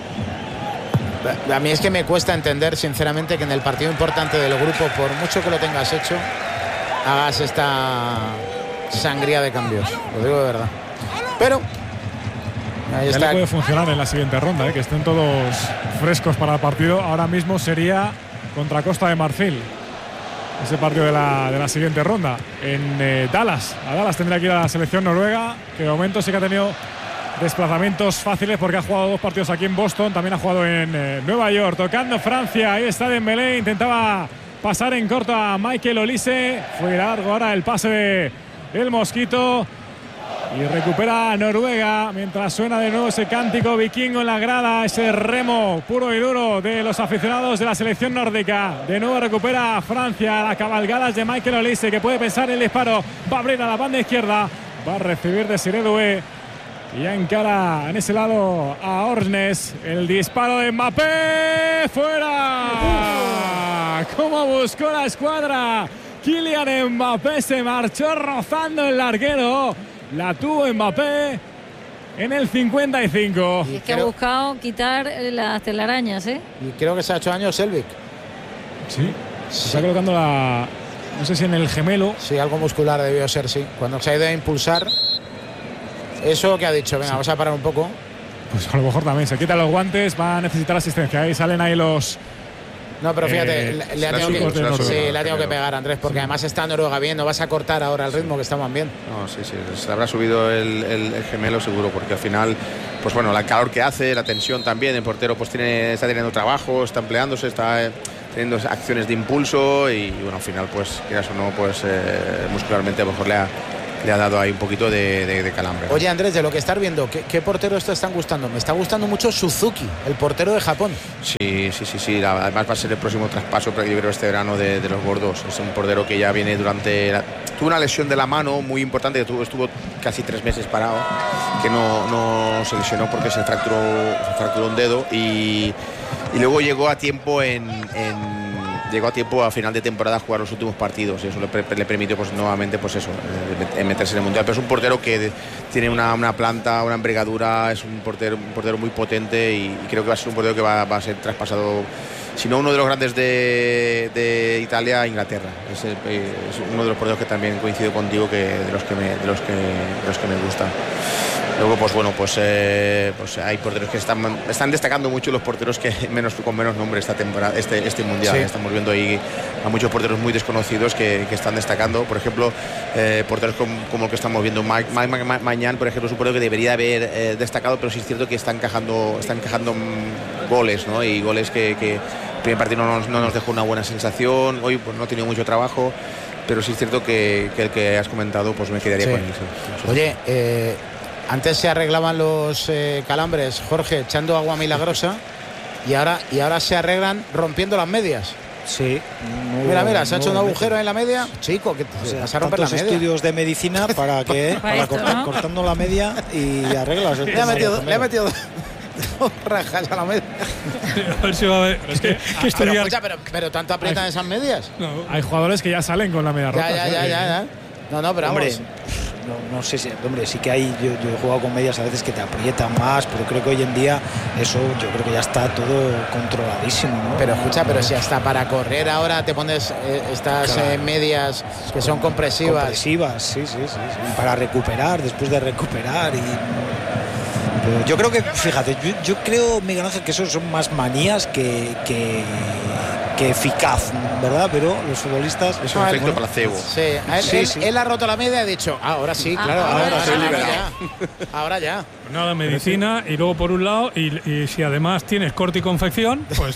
a mí es que me cuesta entender sinceramente que en el partido importante del grupo, por mucho que lo tengas hecho, hagas esta sangría de cambios. Lo digo de verdad. Pero ahí Ya está. le puede funcionar en la siguiente ronda, ¿eh? Que estén todos frescos para el partido. Ahora mismo sería contra Costa de Marfil. Ese partido de la, de la siguiente ronda en eh, Dallas. A Dallas tendría que ir a la selección noruega, que de momento sí que ha tenido desplazamientos fáciles porque ha jugado dos partidos aquí en Boston, también ha jugado en eh, Nueva York. Tocando Francia, ahí está Dembélé, intentaba pasar en corto a Michael Olise. Fue largo ahora el pase de el Mosquito. Y recupera Noruega mientras suena de nuevo ese cántico vikingo en la grada, ese remo puro y duro de los aficionados de la selección nórdica. De nuevo recupera Francia, las cabalgadas de Michael Olise, que puede pensar el disparo, va a abrir a la banda izquierda, va a recibir de Desiré Doué y ya encara en ese lado a Orsnes. El disparo de Mbappé, fuera. ¿Cómo buscó la escuadra? Kylian Mbappé se marchó rozando el larguero. La tuvo Mbappé en el cincuenta y cinco. Es que ha buscado quitar eh, las telarañas, ¿eh? Y creo que se ha hecho años Selvik. Sí, se está colocando la. No sé si en el gemelo. Sí, algo muscular debió ser, sí. Cuando se ha ido a impulsar. Eso que ha dicho, venga, Sí. vamos a parar un poco. Pues a lo mejor también se quita los guantes, va a necesitar asistencia. Ahí salen ahí los. No, pero fíjate, Eh, le, le ha las tenido chicos que, de Noruega, sí, le ha tenido que primero. pegar, Andrés, porque además está Noruega bien, no vas a cortar ahora el ritmo que estaban bien. No, sí, sí, se habrá subido el, el- el gemelo seguro, porque al final, pues bueno, el calor que hace, la tensión también, el portero pues tiene, está teniendo trabajo, está empleándose, está eh, teniendo acciones de impulso y, bueno, al final, pues, quieras o no, pues eh, muscularmente a lo mejor le ha, le ha dado ahí un poquito de, de, de calambre. Oye, Andrés, de lo que estás viendo, ¿qué, qué porteros te están gustando? Me está gustando mucho Suzuki, el portero de Japón. Sí, sí, sí, sí. Además va a ser el próximo traspaso, yo creo, este verano de, de los gordos. Es un portero que ya viene durante... La, tuvo una lesión de la mano muy importante, estuvo, estuvo casi tres meses parado, que no, no se lesionó porque se fracturó, se fracturó un dedo y, y luego llegó a tiempo en... en llegó a tiempo a final de temporada a jugar los últimos partidos y eso le, le permitió pues nuevamente pues eso eh, meterse en el mundial. Pero es un portero que tiene una, una planta, una envergadura, es un portero, un portero muy potente y, y creo que va a ser un portero que va, va a ser traspasado, si no uno de los grandes de, de Italia, a Inglaterra. Es, el, es uno de los porteros que también coincido contigo, que de los que me, de los que, de los que me gustan. Luego, pues bueno, pues, eh, pues hay porteros que están, están destacando mucho, los porteros que menos, con menos nombre esta temporada, este, este mundial. Sí. Estamos viendo ahí a muchos porteros muy desconocidos que, que están destacando. Por ejemplo, eh, porteros como, como el que estamos viendo, Mike, Mike Maignan, por ejemplo, es un portero que debería haber eh, destacado, pero sí es cierto que está encajando, está encajando goles, ¿no? Y goles que, que el primer partido no nos, no nos dejó una buena sensación. Hoy pues, no ha tenido mucho trabajo, pero sí es cierto que, que el que has comentado, pues me quedaría sí. con él. Sí. Oye, eh, antes se arreglaban los eh, calambres, Jorge, echando agua milagrosa y ahora, y ahora se arreglan rompiendo las medias. Sí. No, mira, mira, se ha hecho un agujero en la media. Chico, que o sea, vas a romper la media. Estudios de medicina para que para para esto, cortar, ¿no? cortando la media y arreglas. Le ha metido, le ha metido dos rajas a la media. A ver si va a haber. Es que, que pero, estudiar. escucha, pero, pero tanto aprietan esas medias. No, hay jugadores que ya salen con la media rota. Ya, ya, ya, ya, ya. No, no, pero hombre, vamos. No, no sé si, hombre, sí que hay, yo, yo he jugado con medias a veces que te aprietan más, pero creo que hoy en día eso yo creo que ya está todo controladísimo, ¿no? Pero escucha, pero si hasta para correr ahora te pones eh, estas claro. eh, medias que son compresivas. Compresivas, sí, sí, sí, sí. Para recuperar, después de recuperar y... Pero yo creo que, fíjate, yo, yo creo, Miguel Ángel, que eso son más manías que... que que eficaz, ¿verdad? Pero los futbolistas... Es un ah, efecto bueno, placebo. Sí, él, sí, él, sí. él ha roto la media y ha dicho, ah, ahora sí, ah, claro, ahora, ahora, ahora, ahora, ahora ya. Ahora ya. Pues nada, medicina y luego por un lado, y, y si además tienes corte y confección, pues...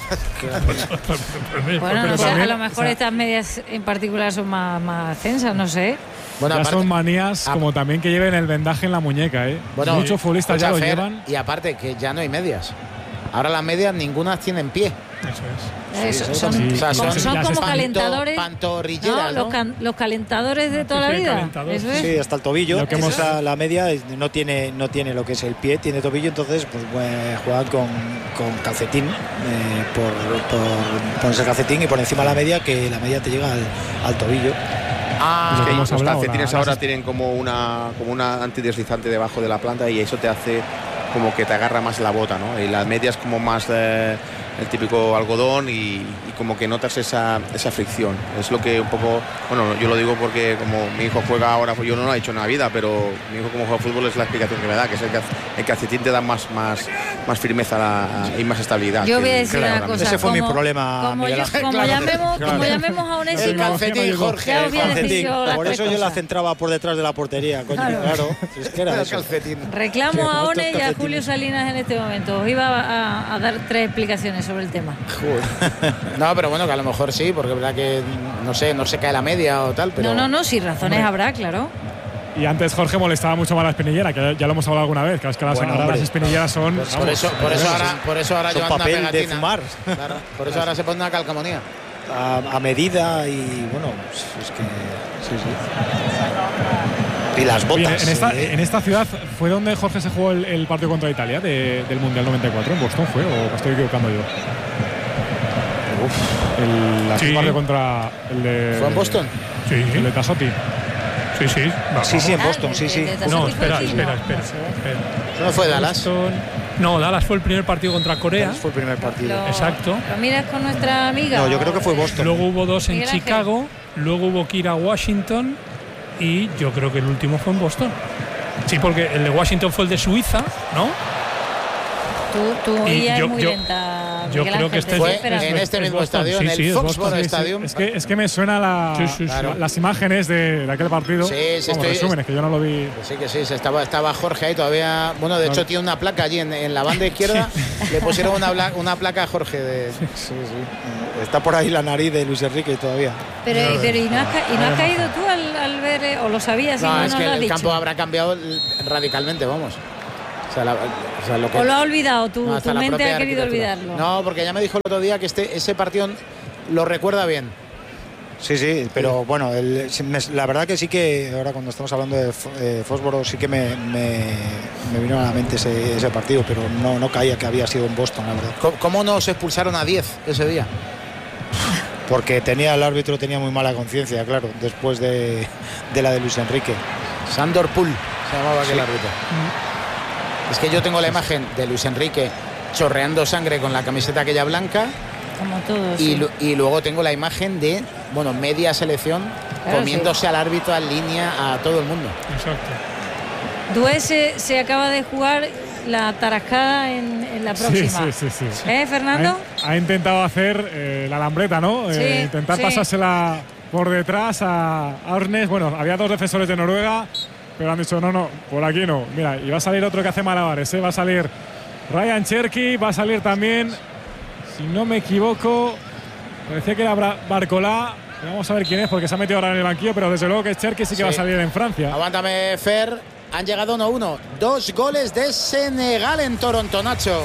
bueno, no sé, a lo mejor o sea, estas medias en particular son más, más tensas, no sé. Bueno, ya aparte, son manías como a, también que lleven el vendaje en la muñeca, ¿eh? Bueno, muchos futbolistas ya lo Fer, llevan. Y aparte que ya no hay medias. Ahora las medias ninguna tienen pie. Eso es. Eso, son, sí, o sea, son, son como calentadores. Pantorrilleras, ¿no? Los, can, los calentadores de toda la vida. Eso es. Sí, hasta el tobillo. Lo que hemos... Esa, la media no tiene, no tiene lo que es el pie, tiene tobillo, entonces pues bueno, juegan con, con calcetín, eh, por, por ponerse el calcetín y por encima de la media, que la media te llega al, al tobillo. Ah, es que los hablado, calcetines la, ahora las... tienen como una, como una antideslizante debajo de la planta y eso te hace como que te agarra más la bota, ¿no? Y las medias como más eh, el típico algodón y, y como que notas esa, esa fricción. Es lo que un poco, bueno, yo lo digo porque como mi hijo juega ahora, pues yo no lo he hecho en la vida, pero mi hijo como juega fútbol es la explicación que me da, que es el, el calcetín te da más, más, más firmeza la, y más estabilidad. Yo voy a decir claro, una cosa. Ese fue como, mi problema, como, Miguel Ángel. Yo, como, claro, llamemos, claro. como llamemos a Onésimo, el calcetín, Jorge. El calcetín. Por eso yo la centraba por detrás de la portería, coño, claro. claro. Es que era el eso. calcetín. Reclamo a One y a Julio Salinas en este momento. Os iba a, a dar tres explicaciones sobre el tema. No, pero bueno, que a lo mejor sí, porque es verdad que no sé, no se cae la media o tal, pero... No, no, no, sí, razones hombre. habrá, claro. Y antes Jorge molestaba mucho más la espinillera, que ya lo hemos hablado alguna vez, que es que las, bueno, ahora las espinilleras son... Pues por, eso, por eso ahora, por eso ahora llevan una pegatina. De fumar. Claro, por eso ahora se pone una calcamonía. A, a medida y bueno, es que... Sí, sí. Y las botas. Oye, en, esta, ¿eh? en esta ciudad fue donde Jorge se jugó el, el partido contra Italia de, del Mundial noventa y cuatro. ¿En Boston fue o me estoy equivocando yo? Uf, el, la sí. partido contra el de... ¿Fue en Boston? Sí, el de Tassotti. Sí, sí. Va, sí, sí, en Boston, sí, sí. No, espera, espera, espera, espera. ¿No fue Dallas? Boston. No, Dallas fue el primer partido contra Corea. Dallas fue el primer partido. Lo, Exacto. ¿Lo miras con nuestra amiga? No, yo creo que fue Boston. Luego hubo dos en Chicago, luego hubo que ir a Washington y yo creo que el último fue en Boston. Sí, porque el de Washington fue el de Suiza, ¿no? Tú, tú y ella yo, es muy yo, lenta. verdad. Yo Miguel creo Ángel, que este te Fue estoy esperando. en este es mismo Boston, estadio, sí, en sí, el es Foxborough Boston, sí, Stadium. Es que, es que me suena la, Sí, sí, sí. la- las imágenes de, de aquel partido. Sí, sí, Vamos, estoy- resúmenes, que yo no lo vi. Que sí, que sí, se estaba, estaba Jorge ahí todavía. Bueno, de No. hecho, tiene una placa allí en, en la banda izquierda. Le pusieron una, bla- una placa a Jorge. De, Sí, sí. Está por ahí la nariz de Luis Enrique todavía. Pero, pero ¿y no has, ca- y no has caído tú al, al ver, eh, o lo sabías y no, no, nos es que lo has el dicho? campo habrá cambiado radicalmente, vamos. O sea, la- o sea, lo que- ¿O lo ha olvidado tú? No, hasta tu la mente propia ha querido arquitectura. olvidarlo. No, porque ya me dijo el otro día que este, ese partido lo recuerda bien. Sí, sí, pero bueno, el- sí, me- la verdad que sí que ahora cuando estamos hablando de Fo- eh, Fósforo sí que me, me, me vino a la mente ese, ese partido, pero no, no caía que había sido en Boston, la verdad. ¿Cómo, cómo nos expulsaron a diez ese día? Porque tenía el árbitro tenía muy mala conciencia, claro, después de, de la de Luis Enrique. Sandor Pool se llamaba aquel Sí. árbitro. Es que yo tengo la imagen de Luis Enrique chorreando sangre con la camiseta aquella blanca. Como todos. Y, sí. lu- y luego tengo la imagen de, bueno, media selección Claro, comiéndose sí. al árbitro en línea a todo el mundo. Exacto. Dué se, se acaba de jugar la tarascada en, en la Sí, próxima. sí, sí, sí. ¿Eh, Fernando? Ha, ha intentado hacer eh, la lambreta, ¿no? Eh, Sí, intentar sí. pasársela por detrás a Arnes. Bueno, había dos defensores de Noruega, pero han dicho, no, no, por aquí no. Mira, y va a salir otro que hace malabares, ¿eh? Va a salir Ryan Cherky, va a salir también, si no me equivoco, parecía que era Bra- Barcolá. Vamos a ver quién es, porque se ha metido ahora en el banquillo, pero desde luego que Cherky sí que Sí. va a salir en Francia. Aguántame, Fer. Han llegado uno uno. Dos goles de Senegal en Toronto, Nacho.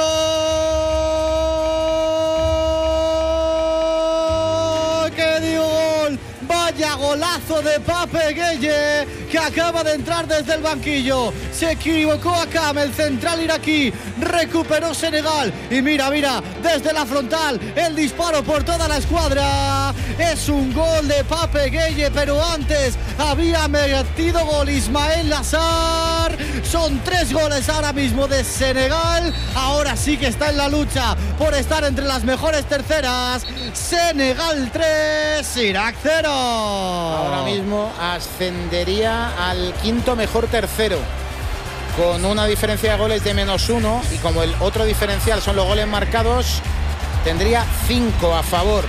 ¡Gol! ¡Qué dio gol! Vaya golazo de Pape Gueye, que acaba de entrar desde el banquillo. Se equivocó acá, el central iraquí. Recuperó Senegal. Y mira, mira, desde la frontal, el disparo por toda la escuadra. Es un gol de Pape Gueye, pero antes había metido gol Ismael Lassar. Son tres goles ahora mismo de Senegal. Ahora sí que está en la lucha por estar entre las mejores terceras. Senegal tres, Irak cero. Ahora mismo ascendería al quinto mejor tercero, con una diferencia de goles de menos uno, y como el otro diferencial son los goles marcados, tendría cinco a favor.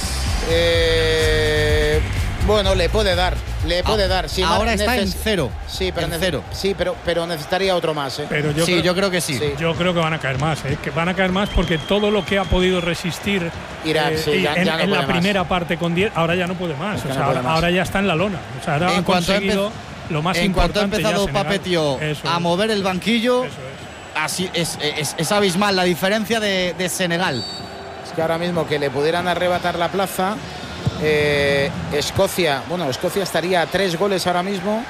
Eh, bueno, le puede dar, le puede Ah, dar. Sí, ahora neces- está en cero. Sí, pero, En neces- cero. sí, pero, pero necesitaría otro más. ¿eh? Pero yo Sí, creo, yo creo que sí. Yo creo que van a caer más, ¿eh? Que van a caer más porque todo lo que ha podido resistir Irak, eh, sí, y ya- en, ya no en la puede más. primera parte con diez, ahora ya no puede más. Es que O no sea, puede ahora, más. ahora ya está en la lona. O sea, ahora En ha cuanto ha conseguido lo más En cuanto ha importante ya empezado Senegal. Pape Tío Eso a es. mover el banquillo, así es, es- es abismal la diferencia de, de Senegal. Es que ahora mismo que le pudieran arrebatar la plaza, eh, Escocia, bueno, Escocia estaría a tres goles ahora mismo.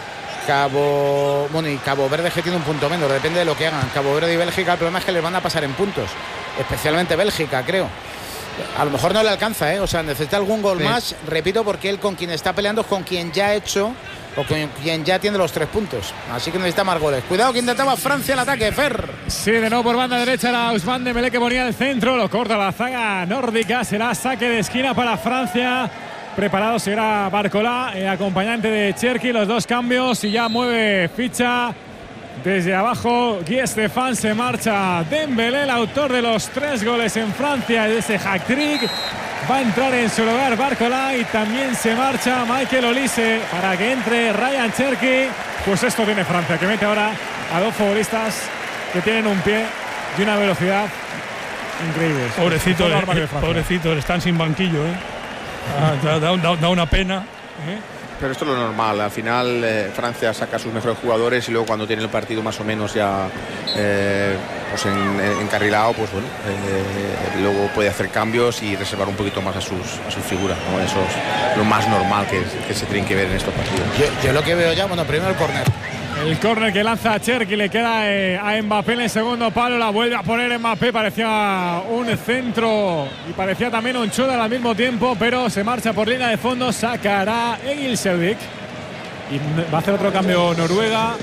Cabo, bueno, y Cabo Verde que tiene un punto menos, depende de lo que hagan. Cabo Verde y Bélgica, el problema es que les van a pasar en puntos, especialmente Bélgica, creo. A lo mejor no le alcanza, ¿eh? O sea, necesita algún gol Sí. más, repito, porque él con quien está peleando es con quien ya ha hecho o con quien ya tiene los tres puntos. Así que necesita más goles. Cuidado que intentaba Francia el ataque, Fer. Sí, de nuevo por banda derecha era Ousmane Dembélé que ponía el centro, lo corta la zaga nórdica, será saque de esquina para Francia. Preparado será Barcolá, eh, acompañante de Cherky, los dos cambios y ya mueve ficha desde abajo. Guy Stéphane, se marcha Dembélé, el autor de los tres goles en Francia, de ese hat-trick. Va a entrar en su lugar Barcolá y también se marcha Michael Olise para que entre Ryan Cherky. Pues esto tiene Francia, que mete ahora a dos futbolistas que tienen un pie y una velocidad increíbles. Pobrecito, Fue eh, normal de Francia. pobrecito, están sin banquillo, ¿eh? Ah, da, da- da- da una pena. ¿eh? Pero esto es lo normal. Al final eh, Francia saca a sus mejores jugadores y luego cuando tiene el partido más o menos ya eh, pues en, en- encarrilado, pues bueno, eh, luego puede hacer cambios y reservar un poquito más a sus, a sus figuras, ¿no? Eso es lo más normal que, que se tienen que ver en estos partidos. Yo, yo lo que veo ya, bueno, primero el córner. El córner que lanza Cherky le queda eh, a Mbappé en el segundo palo, la vuelve a poner Mbappé, parecía un centro y parecía también un chudal al mismo tiempo, pero se marcha por línea de fondo, sacará Egil Selvik y va a hacer otro cambio Noruega.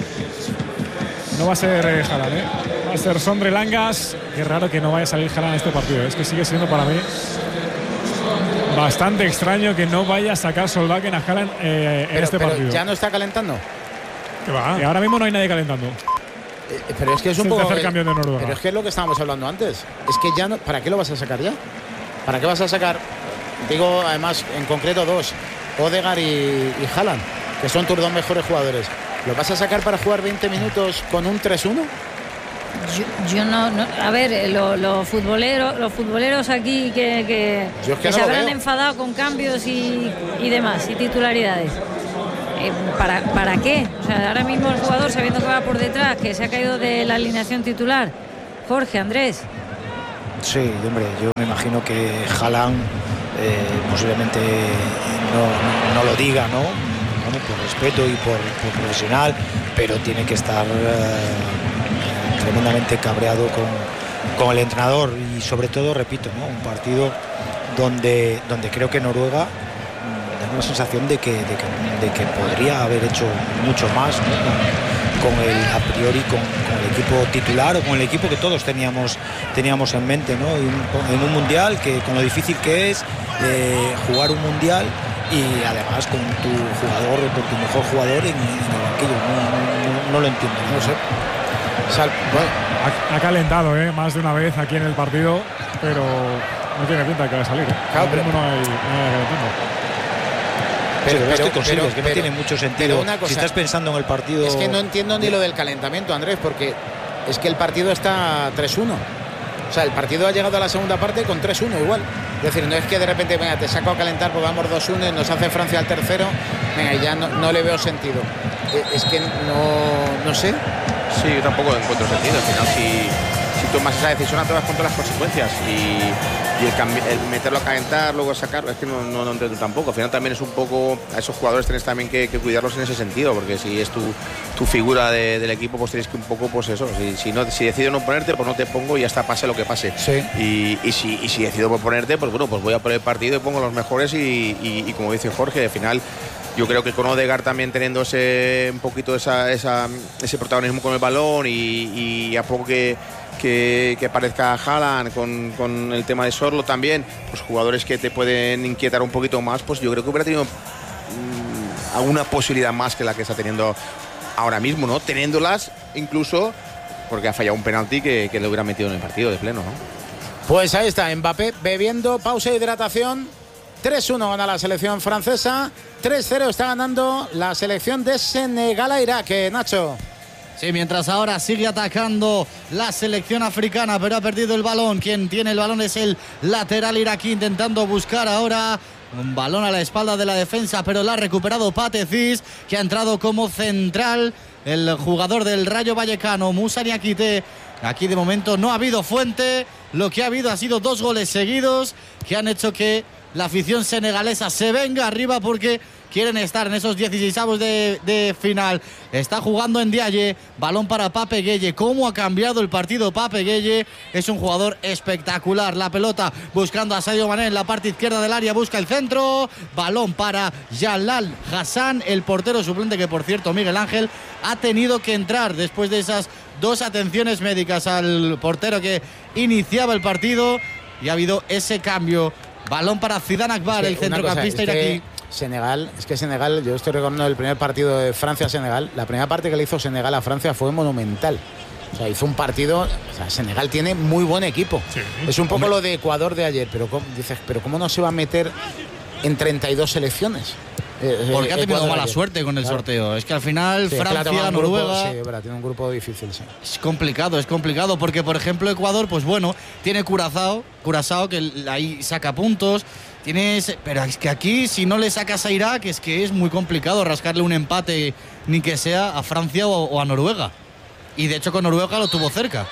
No va a ser eh, Haaland, ¿eh? Va a ser Sondre Langas. Qué raro que no vaya a salir Haaland en este partido, es que sigue siendo para mí bastante extraño que no vaya a sacar Solbakken a Haaland eh, en Pero, este pero partido. ya no está calentando. Que va. Y ahora mismo no hay nadie calentando. Eh, pero es que es un el poco. tercer cambio de Noruega. Pero es que es lo que estábamos hablando antes. Es que ya no. ¿Para qué lo vas a sacar ya? ¿Para qué vas a sacar? Digo, además, en concreto dos, Odegaard y, y Haaland, que son tus dos mejores jugadores. ¿Lo vas a sacar para jugar veinte minutos con un tres uno? Yo, yo no, no. A ver, los lo futboleros, los futboleros aquí que, que, es que que no se lo habrán veo. enfadado con cambios y, y demás, y titularidades. Eh, ¿para, ¿Para qué? O sea, ahora mismo el jugador, sabiendo que va por detrás, que se ha caído de la alineación titular. Jorge, Andrés. Sí, hombre, yo me imagino que Haaland eh, posiblemente no, no lo diga, ¿no? Bueno, por respeto y por, por profesional, pero tiene que estar eh, tremendamente cabreado con, con el entrenador y sobre todo, repito, ¿no? Un partido donde, donde creo que Noruega da una sensación de que, de que, de que podría haber hecho mucho más, ¿no? con, con el a priori con, con el equipo titular o con el equipo que todos teníamos teníamos en mente, ¿no? Y un, en un mundial que con lo difícil que es eh, jugar un mundial y además con tu jugador, con tu mejor jugador en, en el banquillo, no, no, no lo entiendo, no sé. Sal, bueno, ha, ha calentado ¿eh? más de una vez aquí en el partido, pero no tiene pinta de que va a salir. ¿eh? Claro, pero no hay, no hay Pero, pero, estoy consigo, pero, es que pero, no tiene mucho sentido. una cosa, si estás pensando en el partido. Es que no entiendo ni lo del calentamiento, Andrés, porque es que el partido está tres uno. O sea, el partido ha llegado a la segunda parte con tres uno igual. Es decir, no es que de repente, venga, te saco a calentar, pues vamos dos uno y nos hace Francia al tercero. Venga, ya no, no le veo sentido. Es que no, no sé. Sí, yo tampoco encuentro sentido. Al final, si, si tomas esa decisión, te vas contra las consecuencias. Y, y el, cambi- el meterlo a calentar, luego sacarlo, es que no, no, no entiendo tampoco. Al final también es un poco, a esos jugadores tienes también que, que cuidarlos en ese sentido, porque si es tu, tu figura de, del equipo, pues tienes que un poco, pues eso, si, si, no, si decido no ponerte, pues no te pongo y ya está, pase lo que pase. Sí. Y, y, si, y si decido por ponerte, pues bueno, pues voy a por el partido y pongo los mejores y, y, y como dice Jorge, al final yo creo que con Odegaard también teniendo ese un poquito esa, esa, ese protagonismo con el balón y, y a poco que, que, que aparezca Haaland con, con el tema de Sorlo también, pues jugadores que te pueden inquietar un poquito más, pues yo creo que hubiera tenido mmm, alguna posibilidad más que la que está teniendo ahora mismo, ¿no? Teniéndolas incluso porque ha fallado un penalti que, que le hubiera metido en el partido de pleno, ¿no? Pues ahí está, Mbappé bebiendo, pausa e hidratación. tres uno gana la selección francesa, tres cero está ganando la selección de Senegal a Irak, eh, Nacho. Sí, mientras ahora sigue atacando la selección africana, pero ha perdido el balón. Quien tiene el balón es el lateral iraquí, intentando buscar ahora un balón a la espalda de la defensa, pero la ha recuperado Pathé Ciss, que ha entrado como central. El jugador del Rayo Vallecano, Moussa Niakité. Aquí de momento no ha habido fuente. Lo que ha habido ha sido dos goles seguidos que han hecho que la afición senegalesa se venga arriba porque quieren estar en esos dieciseisavos de, de final. Está jugando en Ndiaye, balón para Pape Gueye. ¿Cómo ha cambiado el partido Pape Gueye? Es un jugador espectacular. La pelota buscando a Sadio Mané en la parte izquierda del área, busca el centro. Balón para Jalal Hassan, el portero suplente, que por cierto Miguel Ángel ha tenido que entrar después de esas dos atenciones médicas al portero que iniciaba el partido, y ha habido ese cambio. Balón para Zidane Akbar, es que el centrocampista cosa, es iraquí. que Senegal, es que Senegal, yo estoy recordando el primer partido de Francia-Senegal, la primera parte que le hizo Senegal a Francia fue monumental. O sea, hizo un partido, o sea, Senegal tiene muy buen equipo. Sí, es un poco hombre. Lo de Ecuador de ayer, pero ¿cómo, dices, pero ¿cómo no se va a meter en treinta y dos selecciones? Eh, Porque ha tenido mala ayer. suerte con el claro. sorteo. Es que al final sí, Francia, claro, Noruega. Grupo, sí, verdad, tiene un grupo difícil. Sí. Es complicado, es complicado. Porque, por ejemplo, Ecuador, pues bueno, tiene Curazao, Curazao que ahí saca puntos. Tienes, pero es que aquí, si no le sacas a Irak, es que es muy complicado rascarle un empate, ni que sea a Francia o, o a Noruega. Y de hecho, con Noruega lo tuvo cerca.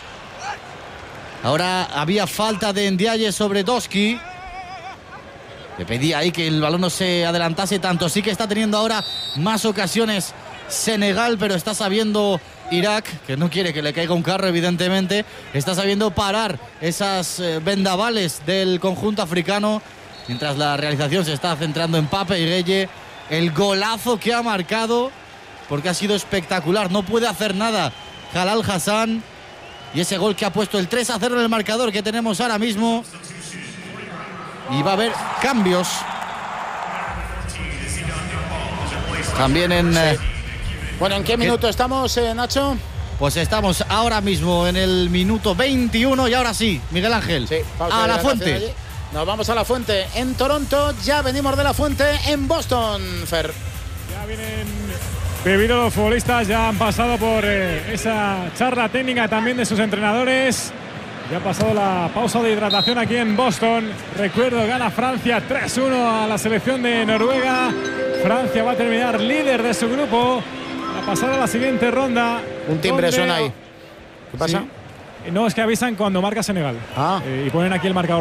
Ahora había falta de Ndiaye sobre Doski. Le pedía ahí que el balón no se adelantase tanto. Sí que está teniendo ahora más ocasiones Senegal, pero está sabiendo Irak, que no quiere que le caiga un carro, evidentemente. Está sabiendo parar esas eh, vendavales del conjunto africano. Mientras la realización se está centrando en Pape Gueye. El golazo que ha marcado, porque ha sido espectacular. No puede hacer nada Jalal Hassan. Y ese gol que ha puesto el tres a cero en el marcador que tenemos ahora mismo. Y va a haber cambios. También en... Sí. Bueno, ¿en qué minuto ¿Qué? estamos, eh, Nacho? Pues estamos ahora mismo en el minuto veintiuno y ahora sí, Miguel Ángel, sí, a la fuente. Allí. Nos vamos a la fuente en Toronto, ya venimos de la fuente en Boston, Fer. Ya vienen bebidos los futbolistas, ya han pasado por eh, esa charla técnica también de sus entrenadores. Ya ha pasado la pausa de hidratación aquí en Boston. Recuerdo, gana Francia tres uno a la selección de Noruega. Francia va a terminar líder de su grupo a pasar a la siguiente ronda. Un timbre suena ahí. ¿Qué pasa? Sí. No, es que avisan cuando marca Senegal. Ah. Eh, y ponen aquí el marcador.